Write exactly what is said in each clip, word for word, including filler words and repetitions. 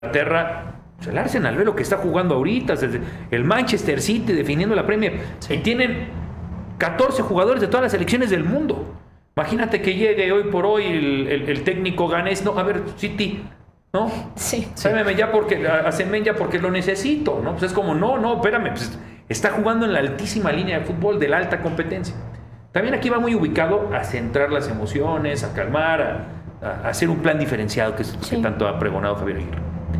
Inglaterra, pues el Arsenal, ve lo que está jugando ahorita, el Manchester City definiendo la Premier, sí. Y tienen catorce jugadores de todas las selecciones del mundo. Imagínate que llegue hoy por hoy el, el, el técnico ganés, no, a ver, City, ¿no? Sí. Sábeme ya porque, haceme ya porque lo necesito, ¿no? Pues es como, no, no, espérame, pues está jugando en la altísima línea de fútbol de la alta competencia. También aquí va muy ubicado a centrar las emociones, a calmar, a, a hacer un plan diferenciado que, es, sí. que tanto ha pregonado Javier Aguirre.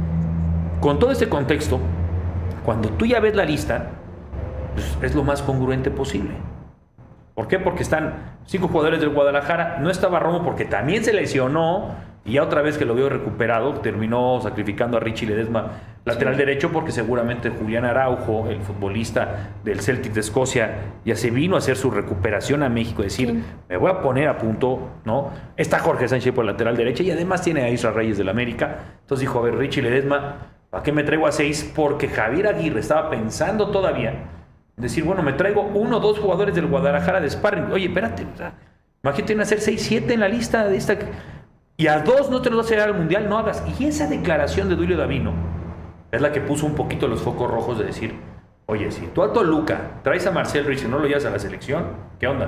Con todo este contexto, cuando tú ya ves la lista, pues es lo más congruente posible. ¿Por qué? Porque están cinco jugadores del Guadalajara. No estaba Romo porque también se lesionó y ya otra vez que lo vio recuperado, terminó sacrificando a Richie Ledesma, lateral sí. derecho, porque seguramente Julián Araujo, el futbolista del Celtic de Escocia, ya se vino a hacer su recuperación a México, decir, sí. me voy a poner a punto, ¿no? Está Jorge Sánchez por lateral derecha y además tiene a Isra Reyes del América. Entonces dijo, a ver, Richie Ledesma, ¿para qué me traigo a seis? Porque Javier Aguirre estaba pensando todavía decir, bueno, me traigo uno o dos jugadores del Guadalajara de sparring. Oye, espérate, o sea, imagínate hacer seis, siete en la lista de esta. Y a dos no te los vas a llevar al Mundial, no hagas. Y esa declaración de Duilio Davino es la que puso un poquito los focos rojos de decir, oye, si tú a Toluca traes a Marcel Ruiz y no lo llevas a la selección, ¿qué onda?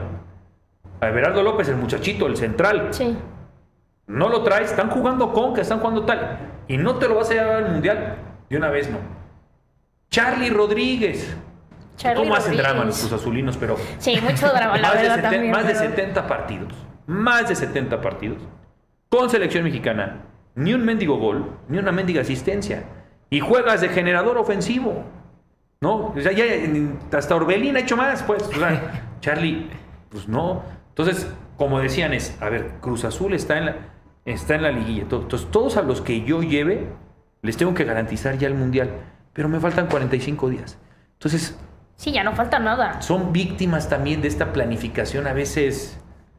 A Everardo López, el muchachito, el central. Sí. No lo traes, están jugando con, que están jugando tal. Y no te lo vas a llevar al Mundial. De una vez no. Charlie Rodríguez. Charlie ¿Cómo Rodríguez. Hacen drama los cruzazulinos? Pero sí, mucho drama, la verdad seten- también. Más pero... de setenta partidos. Más de setenta partidos. Con selección mexicana. Ni un mendigo gol, ni una mendiga asistencia. Y juegas de generador ofensivo. ¿No? O sea, ya hasta Orbelín ha hecho más, pues. O sea, Charlie, pues no. Entonces, como decían, es, a ver, Cruz Azul está en la, está en la liguilla. Entonces, todos a los que yo lleve, les tengo que garantizar ya el Mundial. Pero me faltan cuarenta y cinco días. Entonces... sí, ya no falta nada. Son víctimas también de esta planificación a veces...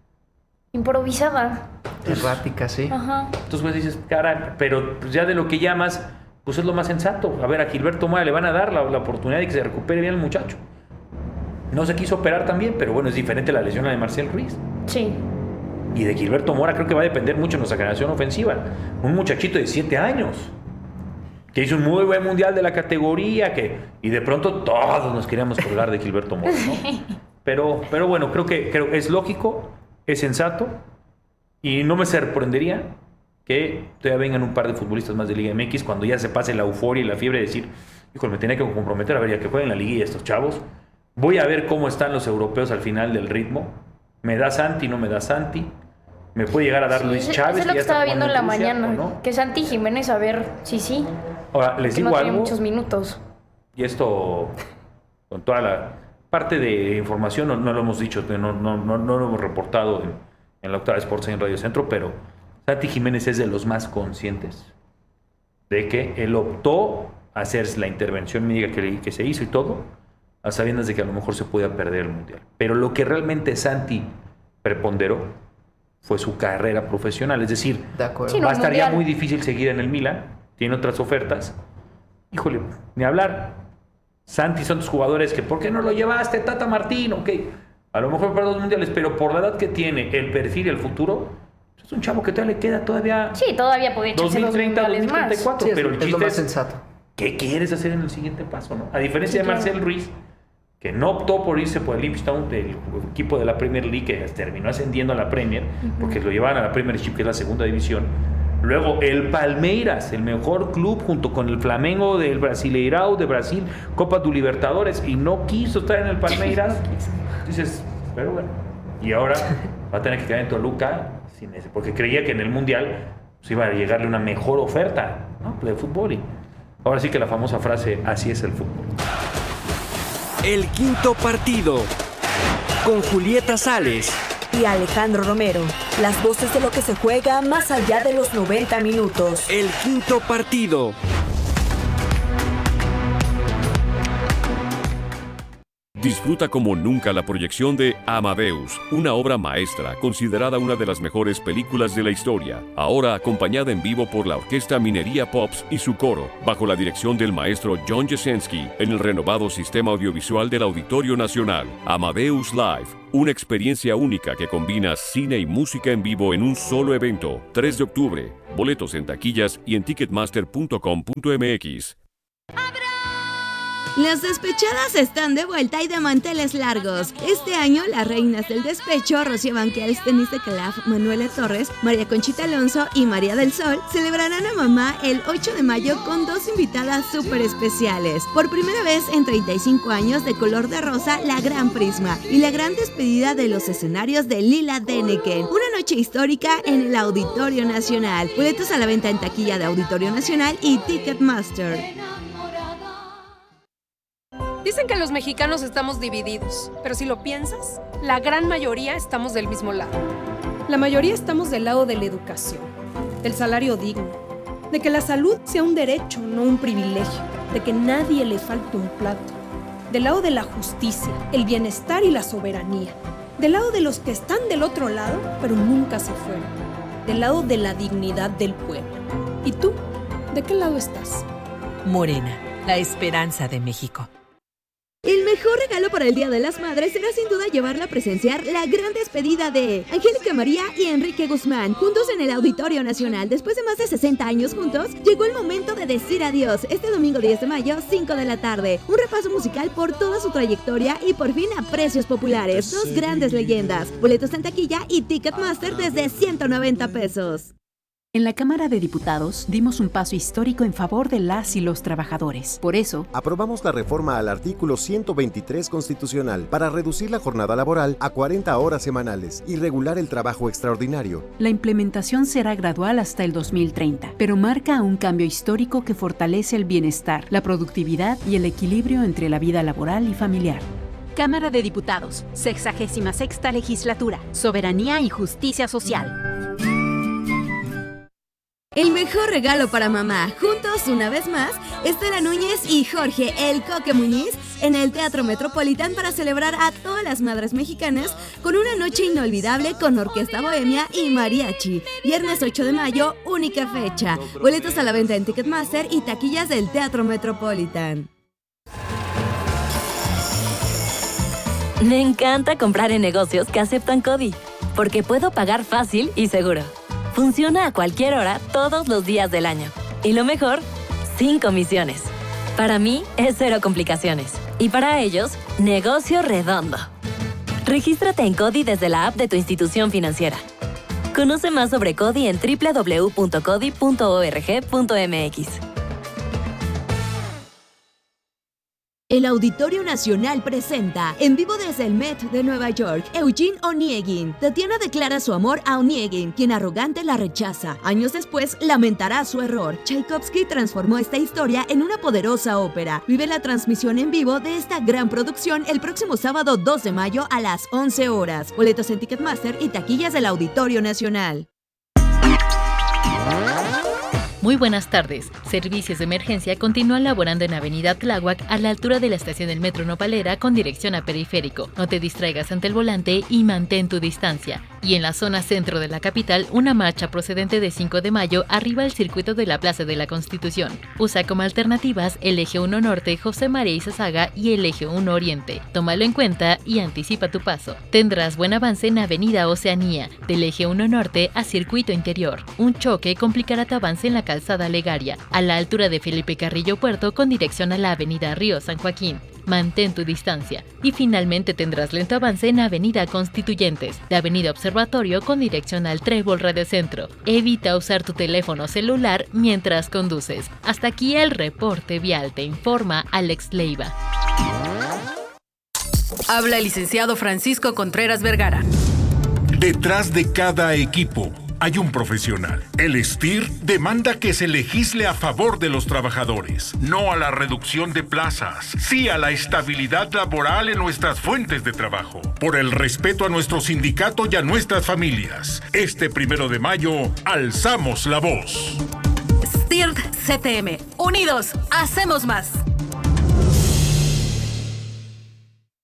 improvisada. Errática, sí. Ajá. Entonces pues dices, cara, pero pues ya de lo que llamas, pues es lo más sensato. A ver, a Gilberto Mora le van a dar la, la oportunidad de que se recupere bien el muchacho. No se quiso operar también, pero bueno, es diferente la lesión a de Marcel Ruiz. Sí. Y de Gilberto Mora creo que va a depender mucho de nuestra generación ofensiva. Un muchachito de siete años, que hizo un muy buen mundial de la categoría, que y de pronto todos nos queríamos colgar de Gilberto Mora, ¿no? Pero, pero bueno, creo que creo es lógico, es sensato, y no me sorprendería que todavía vengan un par de futbolistas más de Liga M X cuando ya se pase la euforia y la fiebre de decir, híjole, me tenía que comprometer, a ver, ya que jueguen la liguilla estos chavos, voy a ver cómo están los europeos al final del ritmo, me da Santi, no me da Santi, me puede llegar a dar sí, Luis eso, Chávez. Eso es lo que estaba viendo en la Rusia, mañana, ¿no? que Santi Jiménez, a ver, sí, sí. Ahora, les digo no algo, tiene muchos minutos. Y esto, con toda la parte de información, no, no lo hemos dicho, no, no, no, no lo hemos reportado en, en la Octava Sports en Radio Centro, pero Santi Jiménez es de los más conscientes de que él optó a hacer la intervención médica que, que se hizo y todo, a sabiendas de que a lo mejor se podía perder el Mundial. Pero lo que realmente Santi preponderó fue su carrera profesional, es decir, de acuerdo. Sí, no, estaría mundial. muy difícil seguir en el Milan, tiene otras ofertas. Híjole, ni hablar. Santi son tus jugadores que, ¿por qué no lo llevaste, Tata Martino? Ok, a lo mejor para dos mundiales, pero por la edad que tiene, el perfil y el futuro, es un chavo que todavía le queda todavía... Sí, todavía podría echarse dos mil treinta, los mundiales dos mil treinta y cuatro, Sí, pero es, el es lo chiste más es, sensato. ¿qué quieres hacer en el siguiente paso, no? A diferencia Sí, de claro. Marcel Ruiz, que no optó por irse por el Ipswich Town, el equipo de la Premier League, que terminó ascendiendo a la Premier, uh-huh. porque lo llevaban a la Premiership, que es la segunda división. Luego el Palmeiras, el mejor club, junto con el Flamengo del Brasileirao de Brasil, Copa do Libertadores, y no quiso estar en el Palmeiras. Dices, pero bueno. Y ahora va a tener que quedar en Toluca, sin ese, porque creía que en el Mundial pues, iba a llegarle una mejor oferta, ¿no? de fútbol. Y ahora sí que la famosa frase, así es el fútbol. El quinto partido, con Julieta Sales y Alejandro Romero, las voces de lo que se juega más allá de los noventa minutos. El quinto partido. Disfruta como nunca la proyección de Amadeus, una obra maestra considerada una de las mejores películas de la historia, ahora acompañada en vivo por la Orquesta Minería Pops y su coro, bajo la dirección del maestro John Jasenski, en el renovado sistema audiovisual del Auditorio Nacional. Amadeus Live, una experiencia única que combina cine y música en vivo en un solo evento. tres de octubre. Boletos en taquillas y en ticketmaster punto com punto m x. Las despechadas están de vuelta y de manteles largos. Este año, las reinas del despecho, Rocío Banquels, Denise de Calaf, Manuela Torres, María Conchita Alonso y María del Sol, celebrarán a mamá el ocho de mayo con dos invitadas súper especiales. Por primera vez en treinta y cinco años, de color de rosa, la Gran Prisma y la gran despedida de los escenarios de Lila Denneken. Una noche histórica en el Auditorio Nacional. Boletos a la venta en taquilla de Auditorio Nacional y Ticketmaster. Dicen que los mexicanos estamos divididos, pero si lo piensas, la gran mayoría estamos del mismo lado. La mayoría estamos del lado de la educación, del salario digno, de que la salud sea un derecho, no un privilegio, de que nadie le falte un plato, del lado de la justicia, el bienestar y la soberanía, del lado de los que están del otro lado, pero nunca se fueron, del lado de la dignidad del pueblo. ¿Y tú? ¿De qué lado estás? Morena, la esperanza de México. El mejor regalo para el Día de las Madres será sin duda llevarla a presenciar la gran despedida de Angélica María y Enrique Guzmán, juntos en el Auditorio Nacional. Después de más de sesenta años juntos, llegó el momento de decir adiós. Este domingo diez de mayo, cinco de la tarde. Un repaso musical por toda su trayectoria y por fin a precios populares. Dos grandes leyendas. Boletos en taquilla y Ticketmaster desde ciento noventa pesos. En la Cámara de Diputados dimos un paso histórico en favor de las y los trabajadores. Por eso, aprobamos la reforma al artículo ciento veintitrés constitucional para reducir la jornada laboral a cuarenta horas semanales y regular el trabajo extraordinario. La implementación será gradual hasta el dos mil treinta, pero marca un cambio histórico que fortalece el bienestar, la productividad y el equilibrio entre la vida laboral y familiar. Cámara de Diputados, sexagésima sexta legislatura, soberanía y justicia social. El mejor regalo para mamá. Juntos, una vez más, Estela Núñez y Jorge El Coque Muñiz en el Teatro Metropolitan para celebrar a todas las madres mexicanas con una noche inolvidable con orquesta bohemia y mariachi. Viernes ocho de mayo, única fecha. Boletos a la venta en Ticketmaster y taquillas del Teatro Metropolitan. Me encanta comprar en negocios que aceptan CODI, porque puedo pagar fácil y seguro. Funciona a cualquier hora, todos los días del año. Y lo mejor, sin comisiones. Para mí, es cero complicaciones. Y para ellos, negocio redondo. Regístrate en CODI desde la app de tu institución financiera. Conoce más sobre CODI en doble u doble u doble u punto codi punto org punto m x. El Auditorio Nacional presenta, en vivo desde el Met de Nueva York, Eugene Onegin. Tatiana declara su amor a Onegin, quien arrogante la rechaza. Años después, lamentará su error. Tchaikovsky transformó esta historia en una poderosa ópera. Vive la transmisión en vivo de esta gran producción el próximo sábado dos de mayo a las once horas. Boletos en Ticketmaster y taquillas del Auditorio Nacional. Muy buenas tardes. Servicios de emergencia continúan laborando en Avenida Tláhuac a la altura de la estación del Metro Nopalera con dirección a Periférico. No te distraigas ante el volante y mantén tu distancia. Y en la zona centro de la capital, una marcha procedente de cinco de mayo arriba al circuito de la Plaza de la Constitución. Usa como alternativas el Eje uno Norte José María Izazaga y el Eje uno Oriente. Tómalo en cuenta y anticipa tu paso. Tendrás buen avance en Avenida Oceanía, del Eje uno Norte a Circuito Interior. Un choque complicará tu avance en la Calzada Legaria, a la altura de Felipe Carrillo Puerto con dirección a la Avenida Río San Joaquín. Mantén tu distancia. Y finalmente tendrás lento avance en Avenida Constituyentes, de Avenida Observatorio con dirección al Trébol Radio Centro. Evita usar tu teléfono celular mientras conduces. Hasta aquí el reporte vial, te informa Alex Leiva. Habla el licenciado Francisco Contreras Vergara. Detrás de cada equipo hay un profesional. El S T I R demanda que se legisle a favor de los trabajadores, no a la reducción de plazas, sí a la estabilidad laboral en nuestras fuentes de trabajo, por el respeto a nuestro sindicato y a nuestras familias. Este primero de mayo, alzamos la voz. S T I R C T M, unidos, hacemos más.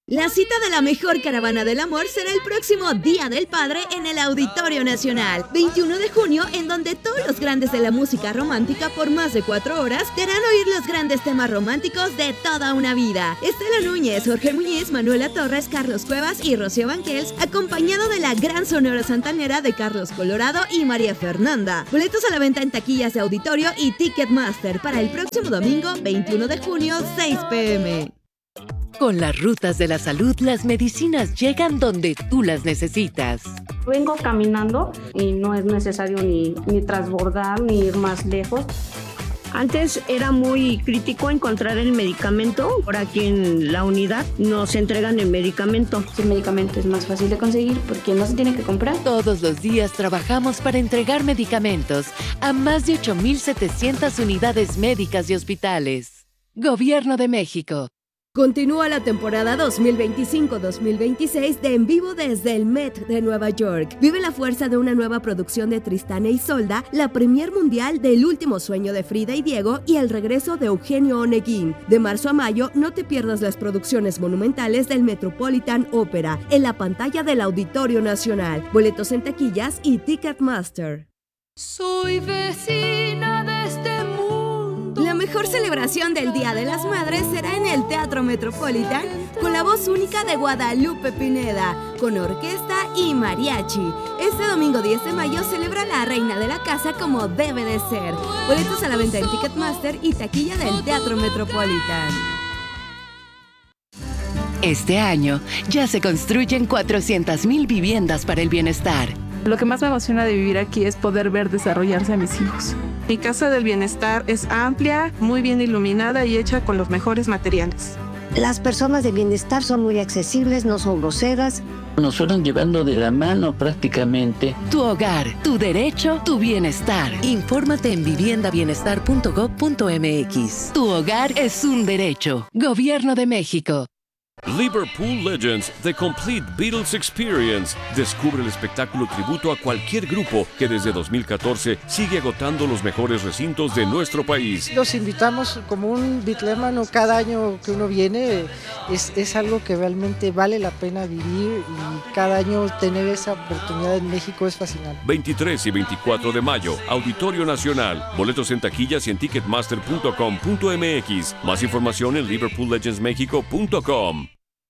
La cita de la mejor caravana del amor será el próximo Día del Padre en el Auditorio Nacional, veintiuno de junio, en donde todos los grandes de la música romántica por más de cuatro horas te harán oír los grandes temas románticos de toda una vida. Estela Núñez, Jorge Muñiz, Manuela Torres, Carlos Cuevas y Rocío Banquels, acompañado de la gran sonora santanera de Carlos Colorado y María Fernanda. Boletos a la venta en taquillas de auditorio y Ticketmaster para el próximo domingo, veintiuno de junio, seis pe eme. Con las rutas de la salud, las medicinas llegan donde tú las necesitas. Vengo caminando y no es necesario ni, ni transbordar ni ir más lejos. Antes era muy crítico encontrar el medicamento. Ahora aquí en la unidad nos entregan el medicamento. El medicamento es más fácil de conseguir porque no se tiene que comprar. Todos los días trabajamos para entregar medicamentos a más de ocho mil setecientas unidades médicas y hospitales. Gobierno de México. Continúa la temporada dos mil veinticinco dos mil veintiséis de En Vivo desde el Met de Nueva York. Vive la fuerza de una nueva producción de Tristán e Isolda, la premier mundial del Último Sueño de Frida y Diego y el regreso de Eugenio Oneguín. De marzo a mayo, no te pierdas las producciones monumentales del Metropolitan Opera en la pantalla del Auditorio Nacional. Boletos en taquillas y Ticketmaster. Soy vecina de este mundo. La mejor celebración del Día de las Madres será en el Teatro Metropolitan con la voz única de Guadalupe Pineda, con orquesta y mariachi. Este domingo diez de mayo celebra la reina de la casa como debe de ser. Boletos a la venta en Ticketmaster y taquilla del Teatro Metropolitan. Este año ya se construyen cuatrocientas mil viviendas para el bienestar. Lo que más me emociona de vivir aquí es poder ver desarrollarse a mis hijos. Mi casa del bienestar es amplia, muy bien iluminada y hecha con los mejores materiales. Las personas de bienestar son muy accesibles, no son groseras. Nos fueron llevando de la mano prácticamente. Tu hogar, tu derecho, tu bienestar. Infórmate en vivienda bienestar punto gob punto eme equis. Tu hogar es un derecho. Gobierno de México. Liverpool Legends, The Complete Beatles Experience. Descubre el espectáculo tributo a cualquier grupo que desde dos mil catorce sigue agotando los mejores recintos de nuestro país. Los invitamos como un bitlémano cada año que uno viene. Es, es algo que realmente vale la pena vivir y cada año tener esa oportunidad en México es fascinante. veintitrés y veinticuatro de mayo, Auditorio Nacional. Boletos en taquillas y en ticketmaster punto com punto eme equis. Más información en liverpool legends mexico punto com.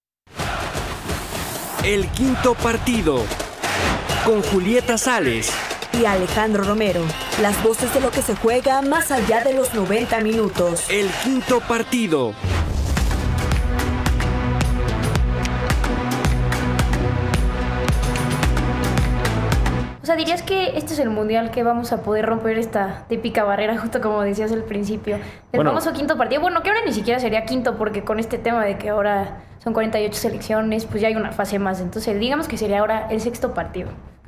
El quinto partido, con Julieta Sales y Alejandro Romero, las voces de lo que se juega más allá de los noventa minutos. El quinto partido. O sea, ¿dirías que este es el mundial que vamos a poder romper esta típica barrera, justo como decías al principio? El Bueno. famoso quinto partido. Bueno, que ahora ni siquiera sería quinto, porque con este tema de que ahora son cuarenta y ocho selecciones, pues ya hay una fase más. Entonces, digamos que sería ahora el sexto partido.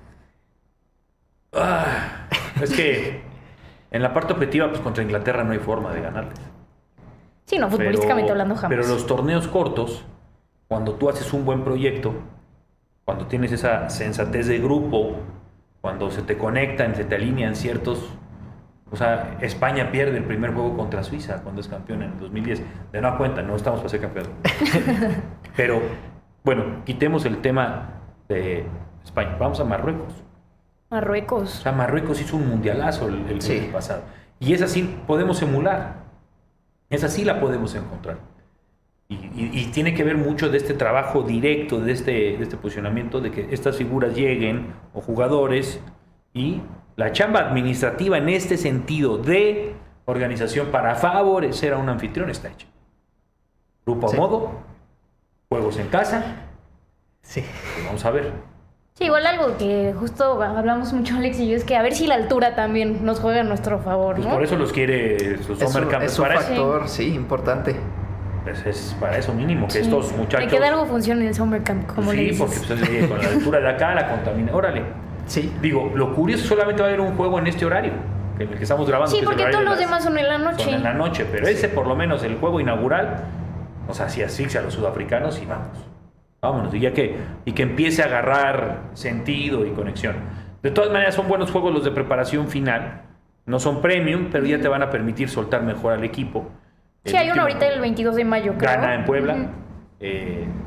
Ah, es que en la parte objetiva, pues contra Inglaterra no hay forma de ganarles. Sí, no, futbolísticamente Pero- hablando jamás. Pero los torneos cortos, cuando tú haces un buen proyecto, cuando tienes esa sensatez de grupo, cuando se te conectan, se te alinean ciertos... O sea, España pierde el primer juego contra Suiza cuando es campeón en el dos mil diez. De nueva cuenta, no estamos para ser campeón. Pero, bueno, quitemos el tema de España. Vamos a Marruecos. Marruecos. O sea, Marruecos hizo un mundialazo el, el Sí. año pasado. Y esa sí podemos emular. Esa sí la podemos encontrar. Y, y- y tiene que ver mucho de este trabajo directo, de este, de este posicionamiento, de que estas figuras lleguen, o jugadores, y la chamba administrativa en este sentido de organización para favorecer a un anfitrión está hecha. Grupo a modo, juegos en casa. Sí. Vamos a ver. Sí, igual algo que justo hablamos mucho Alex y yo es que a ver si la altura también nos juega a nuestro favor, Pues ¿no? por eso los quiere los Es Summer un, Camp, es un para eso. factor, sí, importante. Pues es para eso mínimo, que Sí. estos muchachos... Que algo funcione en el Summer Camp, como le Sí, dices. porque pues, oye, con la altura de acá la contamina. Órale. Sí. Digo, lo curioso es que solamente va a haber un juego en este horario, que en el que estamos grabando. Sí, que es el porque horario todos de los las- demás son en la noche. Son en la noche, pero ese por lo menos el juego inaugural, o sea, si asfixia a los sudafricanos y vamos. Vámonos, y ya que, y que empiece a agarrar sentido y conexión. De todas maneras, son buenos juegos los de preparación final. No son premium, pero ya te van a permitir soltar mejor al equipo. Sí, El hay uno último ahorita el veintidós de mayo, creo. Gana en Puebla. Ujú. Eh,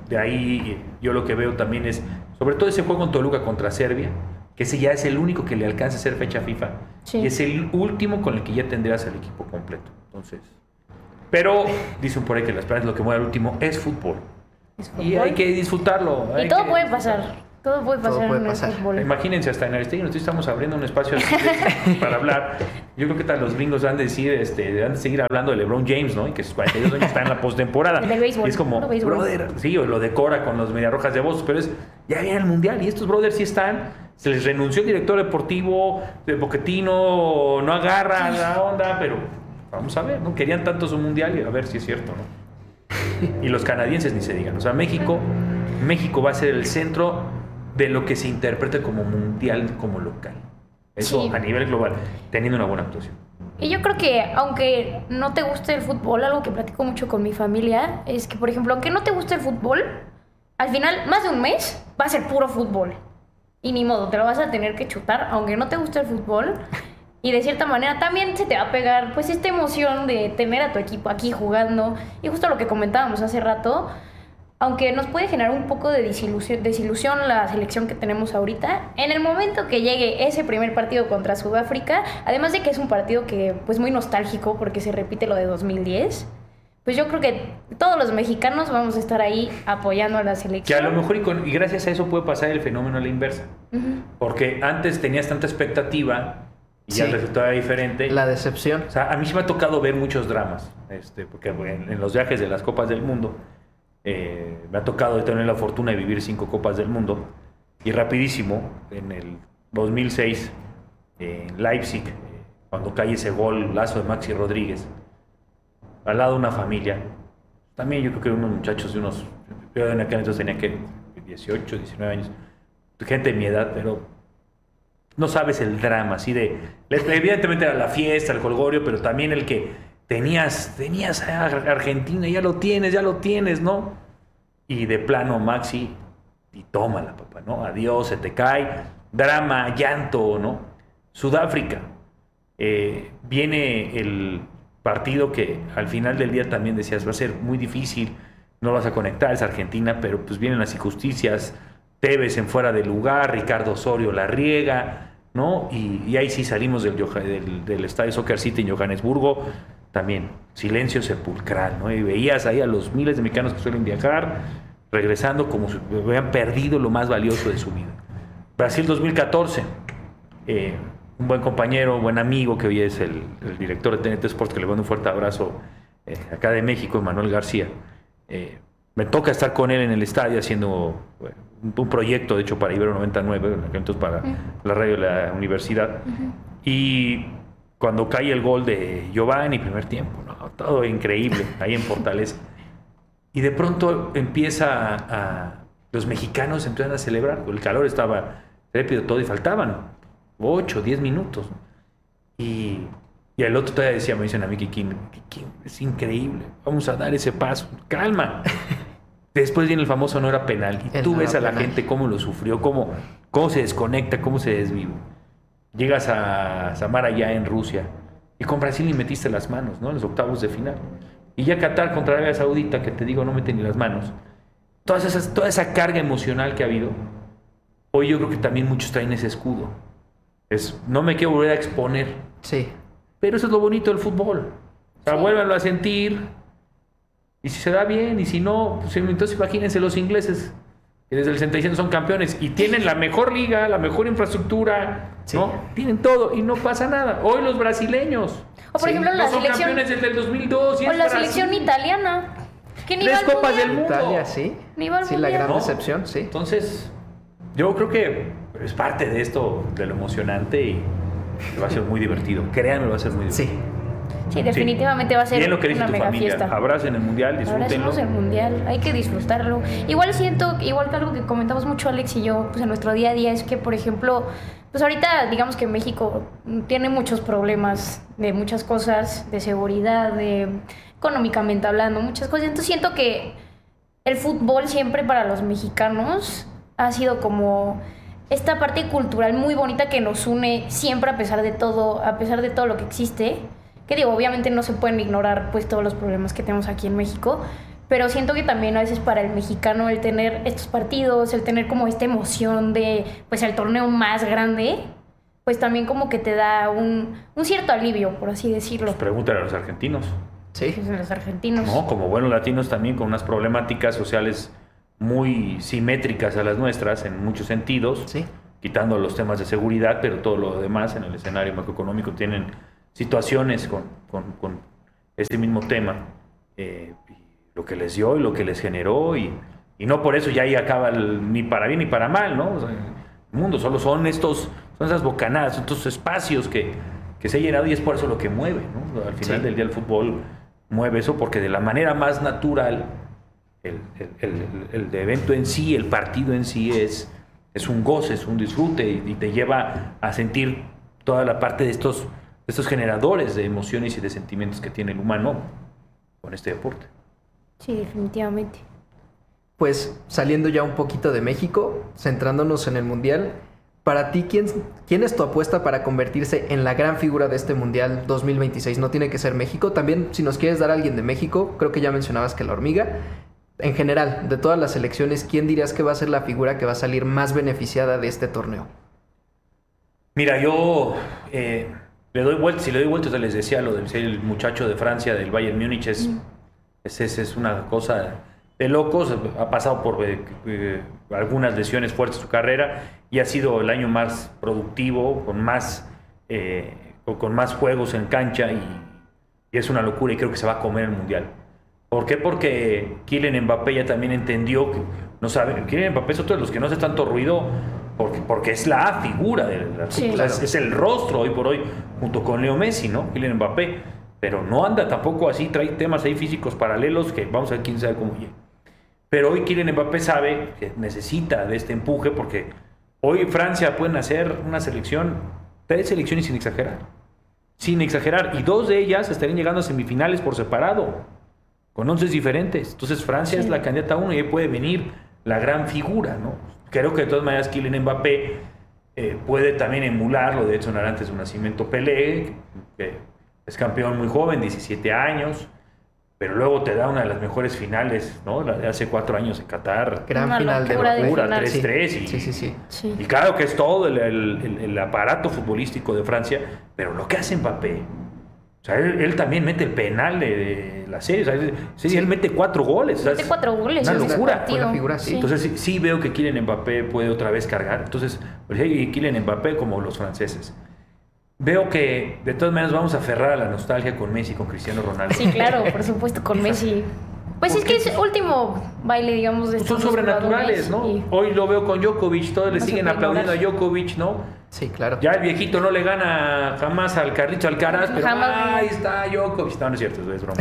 de ahí yo lo que veo también es, sobre todo ese juego en Toluca contra Serbia, que ese ya es el único que le alcanza a ser fecha FIFA. Sí. Y es el último con el que ya tendrías al equipo completo. Entonces, pero dicen por ahí que la esperanza es lo que mueve al último, es fútbol. ¿Es fútbol? Y hay que disfrutarlo. Y hay todo que... puede pasar. Todo puede pasar Todo puede en pasar. el fútbol. Imagínense, hasta en Aristegui nosotros estamos abriendo un espacio así de, para hablar. Yo creo que tal los gringos han de decir, este, han de seguir hablando de LeBron James, ¿no? Y que sus cuarenta y dos años está en la postemporada. El del béisbol. Y es como, brother, sí, o lo decora con los Mediarrojas de Boston, pero es, ya viene el Mundial y estos brothers sí están. Se les renunció el director deportivo, de Pochettino no agarra la onda, pero vamos a ver, ¿no? Querían tanto su Mundial y a ver si es cierto, ¿no? Y los canadienses ni se digan. O sea, México, México va a ser el centro de lo que se interpreta como mundial, como local. Eso sí. A nivel global, teniendo una buena actuación. Y yo creo que, aunque no te guste el fútbol, algo que platico mucho con mi familia, es que, por ejemplo, aunque no te guste el fútbol, al final, más de un mes, va a ser puro fútbol. Y ni modo, te lo vas a tener que chutar, aunque no te guste el fútbol. Y de cierta manera también se te va a pegar, pues, esta emoción de tener a tu equipo aquí jugando. Y justo lo que comentábamos hace rato, aunque nos puede generar un poco de desilusión, desilusión la selección que tenemos ahorita, en el momento que llegue ese primer partido contra Sudáfrica, además de que es un partido que pues muy nostálgico porque se repite lo de dos mil diez, pues yo creo que todos los mexicanos vamos a estar ahí apoyando a la selección. Que a lo mejor y, con, y gracias a eso puede pasar el fenómeno a la inversa. Uh-huh. Porque antes tenías tanta expectativa y sí. Ya el resultado era diferente. La decepción. O sea, a mí sí me ha tocado ver muchos dramas, este, porque en, en los viajes de las Copas del Mundo, Eh, me ha tocado tener la fortuna de vivir cinco Copas del Mundo y rapidísimo en el dos mil seis eh, en Leipzig, eh, cuando cae ese gol lazo de Maxi Rodríguez al lado de una familia, también yo creo que unos muchachos de unos, yo en aquel entonces tenía que dieciocho, diecinueve años, gente de mi edad, pero no sabes el drama así de, evidentemente era la fiesta, el jolgorio, pero también el que Tenías, tenías a Argentina, ya lo tienes, ya lo tienes, ¿no? Y de plano, Maxi, y tómala, papá, ¿no? Adiós, se te cae, drama, llanto, ¿no? Sudáfrica, eh, viene el partido que al final del día también decías, va a ser muy difícil, no vas a conectar, es Argentina, pero pues vienen las injusticias, Tevez en fuera de lugar, Ricardo Osorio la riega, ¿no? Y, y ahí sí salimos del, del, del Estadio Soccer City en Johannesburgo, también silencio sepulcral, ¿no? Y veías ahí a los miles de mexicanos que suelen viajar regresando como si hubieran perdido lo más valioso de su vida. Brasil dos mil catorce, eh, un buen compañero, buen amigo que hoy es el, el director de T N T Sports, que le mando un fuerte abrazo eh, acá de México, Manuel García. Eh, me toca estar con él en el estadio haciendo bueno, un, un proyecto, de hecho, para Ibero noventa y nueve, entonces para uh-huh. la radio de la universidad. Uh-huh. Y cuando cae el gol de Giovanni, primer tiempo, ¿no? Todo increíble, ahí en Fortaleza. Y de pronto empieza a, a... Los mexicanos empiezan a celebrar, el calor estaba trépido todo y faltaban ocho, diez minutos. Y, y el otro todavía decía, me dicen a mí, Kikín, Kikín, es increíble, vamos a dar ese paso, calma. Después viene el famoso no era penal. Y el tú ves a la penal. Gente cómo lo sufrió, cómo, cómo se desconecta, cómo se desvive. Llegas a Samara ya en Rusia y con Brasil y metiste las manos, ¿no? En los octavos de final. Y ya Qatar contra Arabia Saudita, que te digo, no meten ni las manos. Todas esas, toda esa carga emocional que ha habido, hoy yo creo que también muchos traen ese escudo. Es, no me quiero volver a exponer. Sí. Pero eso es lo bonito del fútbol. O sea, sí. Vuélvanlo a sentir. Y si se da bien, y si no, pues entonces imagínense los ingleses, que desde el sesenta y siete son campeones y tienen la mejor liga, la mejor infraestructura, sí. ¿no? Tienen todo y no pasa nada. Hoy los brasileños. O por sí. ejemplo, la no son selección. campeones desde el dos mil dos. Y o es la Brasil. Selección italiana. Que ni Tres copas del mundo. Italia, sí. Ni sí, la gran ¿no? decepción, sí. Entonces, yo creo que es parte de esto, de lo emocionante y va a ser muy divertido. Créanme, va a ser muy divertido. Sí. Sí, definitivamente sí. va a ser lo que una mega familia. fiesta. Abracen el mundial, disfrútenlo. Abracemos el mundial, hay que disfrutarlo. Igual siento, igual que algo que comentamos mucho Alex y yo, pues en nuestro día a día es que, por ejemplo, pues ahorita digamos que México tiene muchos problemas de muchas cosas, de seguridad, de económicamente hablando, muchas cosas. Entonces siento que el fútbol siempre para los mexicanos ha sido como esta parte cultural muy bonita que nos une siempre a pesar de todo, a pesar de todo lo que existe. Que digo, obviamente no se pueden ignorar pues todos los problemas que tenemos aquí en México, Pero siento que también a veces para el mexicano el tener estos partidos, el tener como esta emoción de pues el torneo más grande, pues también como que te da un, un cierto alivio, por así decirlo. Pues pregúntale a los argentinos. Sí. Pues a los argentinos. No, como buenos latinos también con unas problemáticas sociales muy simétricas a las nuestras en muchos sentidos, sí. quitando los temas de seguridad, pero todo lo demás en el escenario macroeconómico tienen situaciones con, con, con este mismo tema, eh, lo que les dio y lo que les generó, y, y no por eso ya ahí acaba el, ni para bien ni para mal, ¿no? O sea, el mundo solo son estos, son esas bocanadas, estos espacios que, que se ha llenado, y es por eso lo que mueve, ¿no? Al final sí. del día el fútbol mueve eso, porque de la manera más natural el, el, el, el evento en sí, el partido en sí es, es un goce, es un disfrute, y, y te lleva a sentir toda la parte de estos, de estos generadores de emociones y de sentimientos que tiene el humano con este deporte. Sí, definitivamente. Pues saliendo ya un poquito de México, centrándonos en el Mundial, para ti, ¿quién, ¿quién es tu apuesta para convertirse en la gran figura de este Mundial dos mil veintiséis? No tiene que ser México. También, si nos quieres dar a alguien de México, creo que ya mencionabas que la hormiga. En general, de todas las selecciones, ¿quién dirías que va a ser la figura que va a salir más beneficiada de este torneo? Mira, yo eh, le doy vueltas, si le doy vueltas, les decía lo del el muchacho de Francia, del Bayern Múnich, es, mm. es, es, es una cosa de locos. Ha pasado por eh, eh, algunas lesiones fuertes en su carrera y ha sido el año más productivo, con más, eh, con, con más juegos en cancha, y, y es una locura, y creo que se va a comer el Mundial. ¿Por qué? Porque Kylian Mbappé ya también entendió que no sabe, Kylian Mbappé es otro de los que no hace tanto ruido porque, porque es la figura de la, sí, claro. es, es el rostro hoy por hoy junto con Leo Messi, ¿no? Kylian Mbappé, pero no anda tampoco así, trae temas ahí físicos paralelos que vamos a ver quién sabe cómo llega. Pero hoy Kylian Mbappé sabe que necesita de este empuje, porque hoy Francia pueden hacer una selección, tres selecciones sin exagerar, sin exagerar, y dos de ellas estarían llegando a semifinales por separado, con once diferentes. Entonces Francia sí. es la candidata a uno, y ahí puede venir la gran figura, ¿no? Creo que de todas maneras Kylian Mbappé eh, puede también emular lo de Edson Arantes de su nacimiento, Pelé, que es campeón muy joven, diecisiete años, pero luego te da una de las mejores finales, ¿no? La de hace cuatro años en Qatar. Gran una final de locura, tres tres. Sí. Y, sí, sí, sí. sí. y claro que es todo el, el, el aparato futbolístico de Francia, pero lo que hace Mbappé, o sea, él, él también mete el penal de, de la serie, o sea, él, sí, él mete cuatro goles. Mete cuatro goles. Una locura. La figura, sí. Entonces sí, sí veo que Kylian Mbappé puede otra vez cargar. Entonces, y Kylian Mbappé como los franceses. Veo que de todas maneras vamos a aferrar a la nostalgia con Messi, con Cristiano Ronaldo. Sí, claro, por supuesto, con Messi. Pues es que es el último baile, digamos, de Son sobrenaturales, ¿no? Y hoy lo veo con Djokovic, todos le siguen aplaudiendo a Djokovic, ¿no? Sí, claro. Ya el viejito no le gana jamás al Carlito Alcaraz, pero jamás. ahí está Djokovic. No, no es cierto, eso es broma.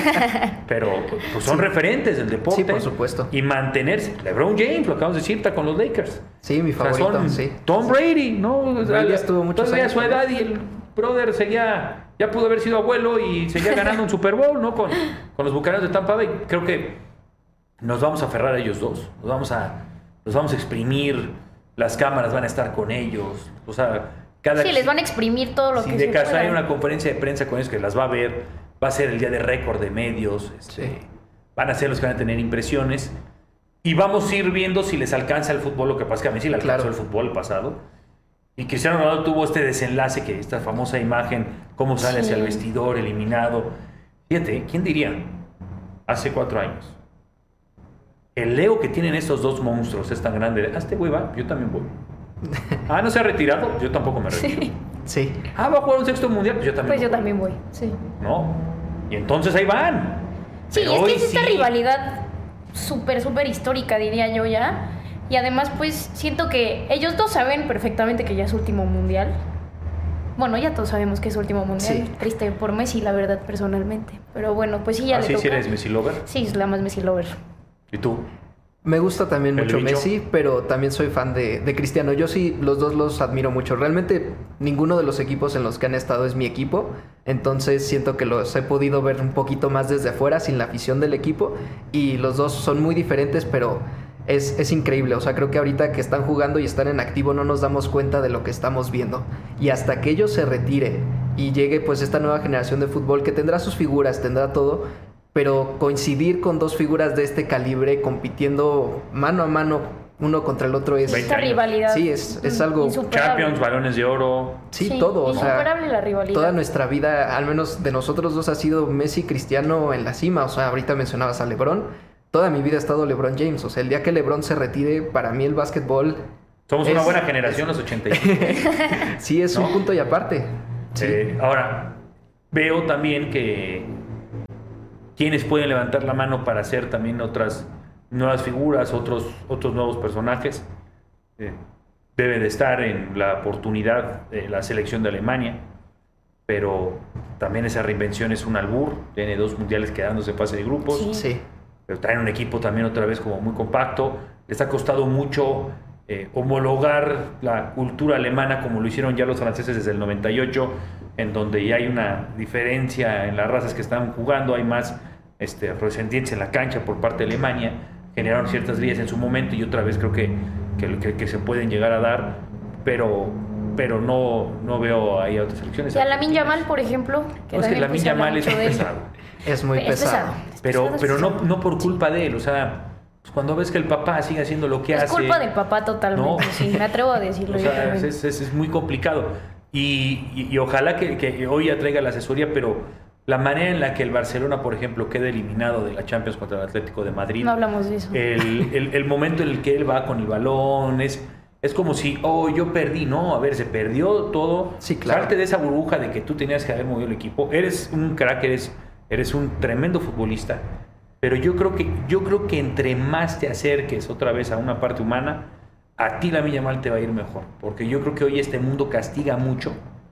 Pero pues, son sí. referentes del deporte. Sí, por supuesto. Y mantenerse. LeBron James, lo acabamos de decir, está con los Lakers. Sí, mi favorito, o sea, son sí. Tom Brady, ¿no? Brady estuvo muchos todavía años. a su edad, y el brother seguía, ya pudo haber sido abuelo y seguía ganando un Super Bowl, ¿no? Con, con los Bucaneros de Tampa Bay. Creo que nos vamos a aferrar a ellos dos. Nos vamos a, los vamos a exprimir. Las cámaras van a estar con ellos. O sea, cada sí, les van a exprimir todo lo si que de se casa pueda. hay una conferencia de prensa con ellos que las va a ver. Va a ser el día de récord de medios. Este, sí. Van a ser los que van a tener impresiones. Y vamos a ir viendo si les alcanza el fútbol. Lo que pasa es que a mí sí le alcanzó claro. el fútbol pasado. Y Cristiano Ronaldo tuvo este desenlace, que esta famosa imagen, cómo sale sí. hacia el vestidor, eliminado. Fíjate, ¿quién diría? Hace cuatro años. El Leo que tienen estos dos monstruos es tan grande. Ah, este güey va, yo también voy. Ah, ¿no se ha retirado? Yo tampoco me retiro. Sí. sí. Ah, ¿va a jugar un sexto mundial? Pues yo también Pues yo voy. también voy, sí. ¿No? Y entonces ahí van. Sí, Pero es que es sí. esta rivalidad súper, súper histórica, diría yo ya. Y además, pues, siento que ellos dos saben perfectamente que ya es su último mundial. Bueno, ya todos sabemos que es su último mundial. Sí. Triste por Messi, la verdad, personalmente. Pero bueno, pues sí, ya ¿Ah, le sí, toca. sí eres Messi lover? Sí, es la más Messi lover. ¿Y tú? Me gusta también ¿El mucho bicho? Messi, pero también soy fan de, de Cristiano. Yo sí, los dos los admiro mucho. Realmente ninguno de los equipos en los que han estado es mi equipo. Entonces siento que los he podido ver un poquito más desde afuera, sin la afición del equipo. Y los dos son muy diferentes, pero es, es increíble. O sea, creo que ahorita que están jugando y están en activo no nos damos cuenta de lo que estamos viendo. Y hasta que ellos se retiren y llegue pues esta nueva generación de fútbol que tendrá sus figuras, tendrá todo... pero coincidir con dos figuras de este calibre compitiendo mano a mano uno contra el otro es... Esta rivalidad. Sí, es, es algo... Champions, balones de oro. Sí, sí todo. O sea, insuperable la rivalidad. Toda nuestra vida, al menos de nosotros dos, ha sido Messi, Cristiano en la cima. O sea, ahorita mencionabas a LeBron. Toda mi vida ha estado LeBron James. O sea, el día que LeBron se retire, para mí el básquetbol... Somos es, una buena generación, es, los ochenta y cinco. Sí, es ¿no? un punto y aparte. Sí. Eh, ahora, veo también que quienes pueden levantar la mano para hacer también otras nuevas figuras, otros, otros nuevos personajes. Eh, debe de estar en la oportunidad de la selección de Alemania, pero también esa reinvención es un albur. Tiene dos mundiales quedándose en fase de grupos. Sí. sí. Pero traen un equipo también otra vez como muy compacto. Les ha costado mucho eh, homologar la cultura alemana como lo hicieron ya los franceses desde el noventa y ocho, en donde ya hay una diferencia en las razas que están jugando, hay más este, afrodescendientes en la cancha por parte de Alemania. Generaron ciertas líneas en su momento y otra vez creo que, que, que, que se pueden llegar a dar, pero, pero no, no veo ahí a otras selecciones. Y a Lamine Yamal, por ejemplo. Que no, es que Lamine Yamal es muy pesado. Es muy es pesado. pesado. Pero, es pesado, pero es no, pesado. no por culpa de él, o sea, pues cuando ves que el papá sigue haciendo lo que es hace... Es culpa del papá totalmente, no. sí, me atrevo a decirlo. O sea, es, es, es muy complicado. Y, y, y ojalá que, que hoy ya traiga la asesoría, pero la manera en la que el Barcelona, por ejemplo, quede eliminado de la Champions contra el Atlético de Madrid. No hablamos de eso. El, el, el momento en el que él va con el balón, es, es como si, oh, yo perdí. No, a ver, se perdió todo. Sí, claro. Salte de esa burbuja de que tú tenías que haber movido el equipo. Eres un crack, eres, eres un tremendo futbolista. Pero yo creo que, yo creo que entre más te acerques otra vez a una parte humana, a ti Lamine Yamal te va a ir mejor. Porque yo creo que hoy este mundo castiga mucho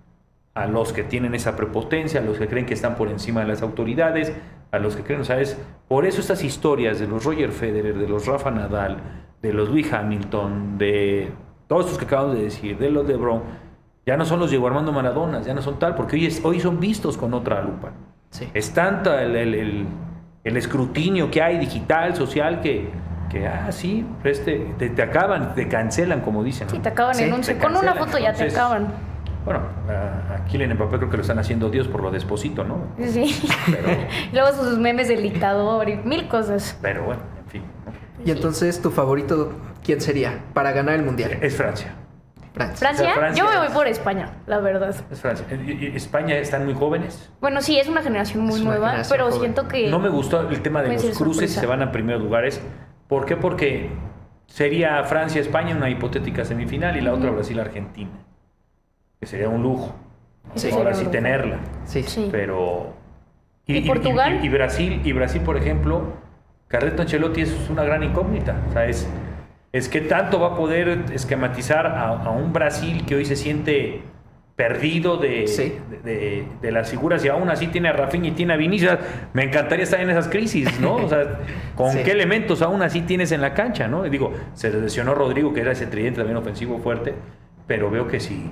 a los que tienen esa prepotencia, a los que creen que están por encima de las autoridades, a los que creen, ¿sabes? Por eso estas historias de los Roger Federer, de los Rafa Nadal, de los Lewis Hamilton, de todos estos que acabamos de decir, de los LeBron, ya no son los Diego Armando Maradonas, ya no son tal, porque hoy, es, hoy son vistos con otra lupa. Sí. Es tanta el, el, el, el escrutinio que hay digital, social, que, que ah, sí, este, te, te acaban, te cancelan, como dicen. Sí, te acaban sí, en un te con una foto ya entonces, te acaban. Bueno, a, a Kylian Mbappé creo que lo están haciendo Dios por lo de Esposito, ¿no? Sí. Pero, y luego sus memes del dictador y mil cosas. Pero bueno, en fin. ¿no? Y entonces, ¿tu favorito quién sería para ganar el Mundial? Es Francia. Francia. ¿Francia? O sea, Francia Yo me voy es, por España, la verdad. Es Francia. España están muy jóvenes. Bueno, sí, es una generación muy Es una nueva, generación pero joven. siento que... No me gustó el tema de puede los ser cruces sorpresa. y se van a primeros lugares. ¿Por qué? Porque sería Francia-España una hipotética semifinal y la otra Brasil-Argentina. Que sería un lujo. Sí, ahora sería sí un lujo. tenerla. Sí. Sí. Pero... ¿Y Portugal? Y, y Brasil, y Brasil, por ejemplo, Carleto Ancelotti es una gran incógnita. O sea, es, es que tanto va a poder esquematizar a, a un Brasil que hoy se siente perdido de, Sí. de, de- de las figuras y aún así tiene a Rafinha y tiene a Vinicius. Me encantaría estar en esas crisis, ¿no? O sea, ¿con Sí. qué elementos aún así tienes en la cancha, no? Y digo, se lesionó Rodrigo, que era ese tridente también ofensivo fuerte, pero veo que si,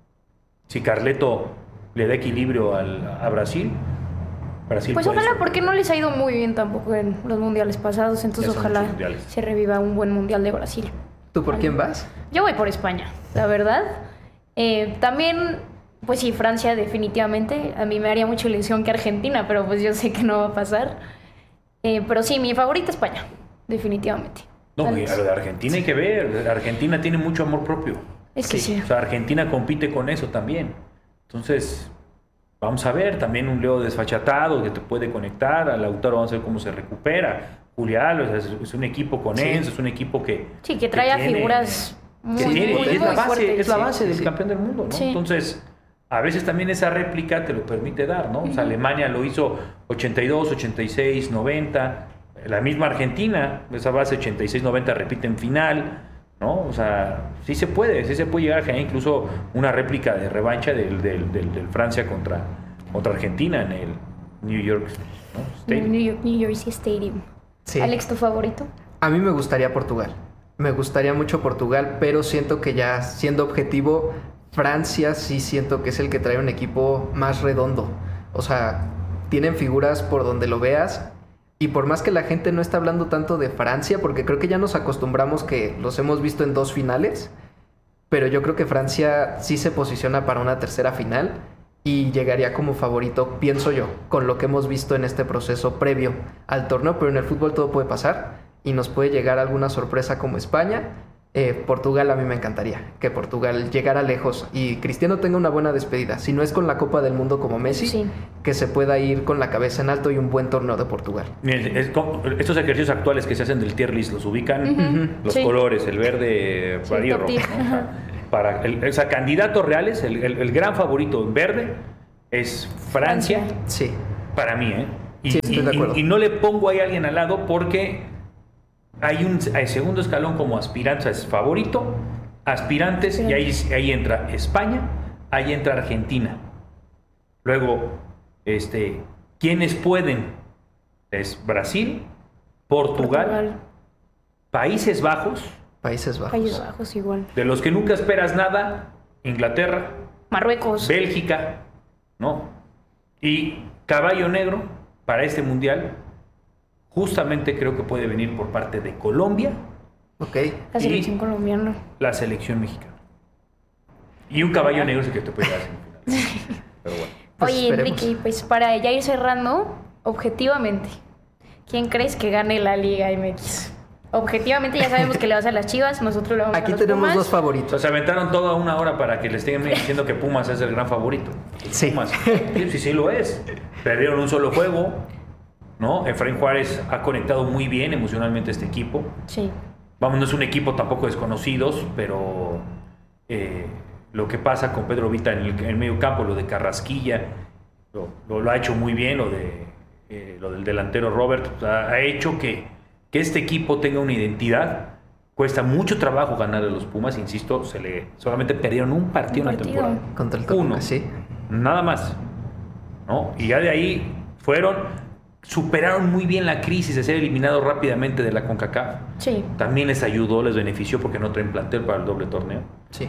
si Carleto le da equilibrio al, a Brasil, Brasil Pues puede ojalá, ser. porque no les ha ido muy bien tampoco en los mundiales pasados, entonces Ya son ojalá muchos mundiales. se reviva un buen mundial de Brasil. ¿Tú por quién vas? Yo voy por España, la verdad. Eh, también, pues sí, Francia definitivamente. A mí me haría mucha ilusión que Argentina, pero pues yo sé que no va a pasar. Eh, pero sí, mi favorita España, definitivamente. No, Tal y vez. a lo de Argentina hay que ver. Argentina tiene mucho amor propio. Es que sí. O sea, Argentina compite con eso también. Entonces, vamos a ver. También un Leo desfachatado que te puede conectar. A Lautaro vamos a ver cómo se recupera. Julián, o sea, es, es un equipo con Sí. Enzo, es un equipo que... Sí, que trae a tiene- figuras muy, que tiene, muy, y es la muy base, fuertes. es la Sí, base sí, del sí. campeón del mundo, ¿no? Sí. Entonces, a veces también esa réplica te lo permite dar, ¿no? O sea, Alemania lo hizo ochenta y dos, ochenta y seis, noventa. La misma Argentina, esa base ochenta y seis, noventa repite en final, ¿no? O sea, sí se puede, sí se puede llegar a generar incluso una réplica de revancha del, del, del, del Francia contra, contra Argentina en el New York, ¿no? Stadium. New, York, New Jersey Stadium. Sí. Alex, ¿tu favorito? A mí me gustaría Portugal. Me gustaría mucho Portugal, pero siento que ya siendo objetivo, Francia sí siento que es el que trae un equipo más redondo. O sea, tienen figuras por donde lo veas. Y por más que la gente no está hablando tanto de Francia, porque creo que ya nos acostumbramos que los hemos visto en dos finales, pero yo creo que Francia sí se posiciona para una tercera final. y llegaría como favorito, pienso yo, con lo que hemos visto en este proceso previo al torneo, pero en el fútbol todo puede pasar y nos puede llegar alguna sorpresa como España. Eh, Portugal, a mí me encantaría que Portugal llegara lejos y Cristiano tenga una buena despedida, si no es con la Copa del Mundo como Messi, sí. que se pueda ir con la cabeza en alto y un buen torneo de Portugal. Miren, es como, estos ejercicios actuales que se hacen del tier list, los ubican, Uh-huh. los Sí. colores, el verde, Sí, amarillo, top rojo, tier. ¿no? O sea, para el, o sea, candidatos reales, el, el, el gran favorito en verde es Francia, sí. para mí, ¿eh? Y, Sí, estoy y- de acuerdo. y- y no le pongo ahí a alguien al lado porque hay un hay segundo escalón como aspirantes, es favorito, aspirantes, y ahí, ahí entra España, ahí entra Argentina. Luego, este, ¿quiénes pueden? Es Brasil, Portugal, Portugal. Países Bajos, Países Bajos, Países Bajos igual. de los que nunca esperas nada, Inglaterra, Marruecos. Bélgica, ¿no? Y caballo negro para este mundial, justamente creo que puede venir por parte de Colombia, okay. La selección colombiana. la selección mexicana. Y un caballo negro es el que te puede dar semifinales. Pero bueno. Pues Oye, esperemos. Enrique, pues para ya ir cerrando, objetivamente, ¿quién crees que gane la Liga M X? Objetivamente ya sabemos que le vas a las Chivas, nosotros le vamos Aquí a los tenemos Pumas. dos favoritos. Se aventaron toda una hora para que le estén diciendo que Pumas es el gran favorito. Sí. Pumas. Sí, sí, sí lo es. Perdieron un solo juego, ¿no? Efraín Juárez ha conectado muy bien emocionalmente a este equipo. Sí. Vamos, no es un equipo tampoco desconocidos, pero eh, lo que pasa con Pedro Vita en el, en el medio campo, lo de Carrasquilla, lo, lo, lo ha hecho muy bien, lo, de, eh, lo del delantero Robert, o sea, ha hecho que, que este equipo tenga una identidad. Cuesta mucho trabajo ganar a los Pumas, insisto, se le solamente perdieron un partido, Un en la partido. temporada. Contra el Toluca, Uno, sí. nada más, ¿no? Y ya de ahí fueron, superaron muy bien la crisis de ser eliminados rápidamente de la CONCACAF. Sí. También les ayudó, les benefició porque no traen plantel para el doble torneo. Sí.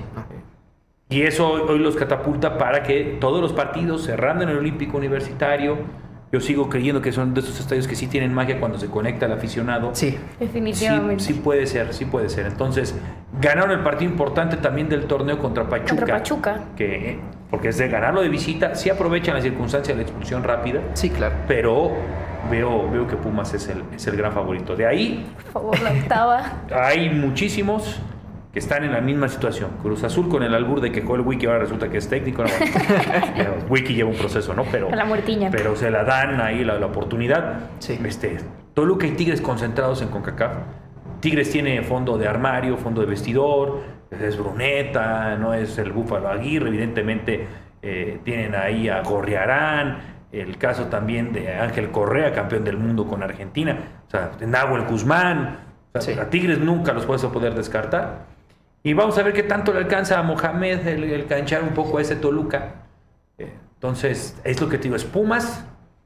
Y eso hoy, hoy los catapulta para que todos los partidos, cerrando en el Olímpico Universitario, yo sigo creyendo que son de esos estadios que sí tienen magia cuando se conecta el aficionado. Sí. Definitivamente. Sí, sí puede ser, sí puede ser. Entonces, ganaron el partido importante también del torneo contra Pachuca. Contra Pachuca. Que, porque es de ganarlo de visita, sí aprovechan la circunstancia de la expulsión rápida. Sí, claro. Pero veo, veo que Pumas es el, es el gran favorito. De ahí, Por favor, la octava. hay muchísimos que están en la misma situación. Cruz Azul con el albur de que jugó el Wiki, ahora resulta que es técnico. No, bueno, Wiki lleva un proceso, ¿no? Pero, A la muertiña. pero se la dan ahí la, la oportunidad. Este, Toluca y Tigres concentrados en CONCACAF. Tigres tiene fondo de armario, fondo de vestidor, es Bruneta, no es el Búfalo Aguirre, evidentemente eh, tienen ahí a Gorriarán, el caso también de Ángel Correa, campeón del mundo con Argentina, o sea, de Nahuel Guzmán, o sea, a Tigres nunca los puedes poder descartar. Y vamos a ver qué tanto le alcanza a Mohamed el, el canchar un poco a ese Toluca. Eh, entonces, es lo que te digo, es Pumas.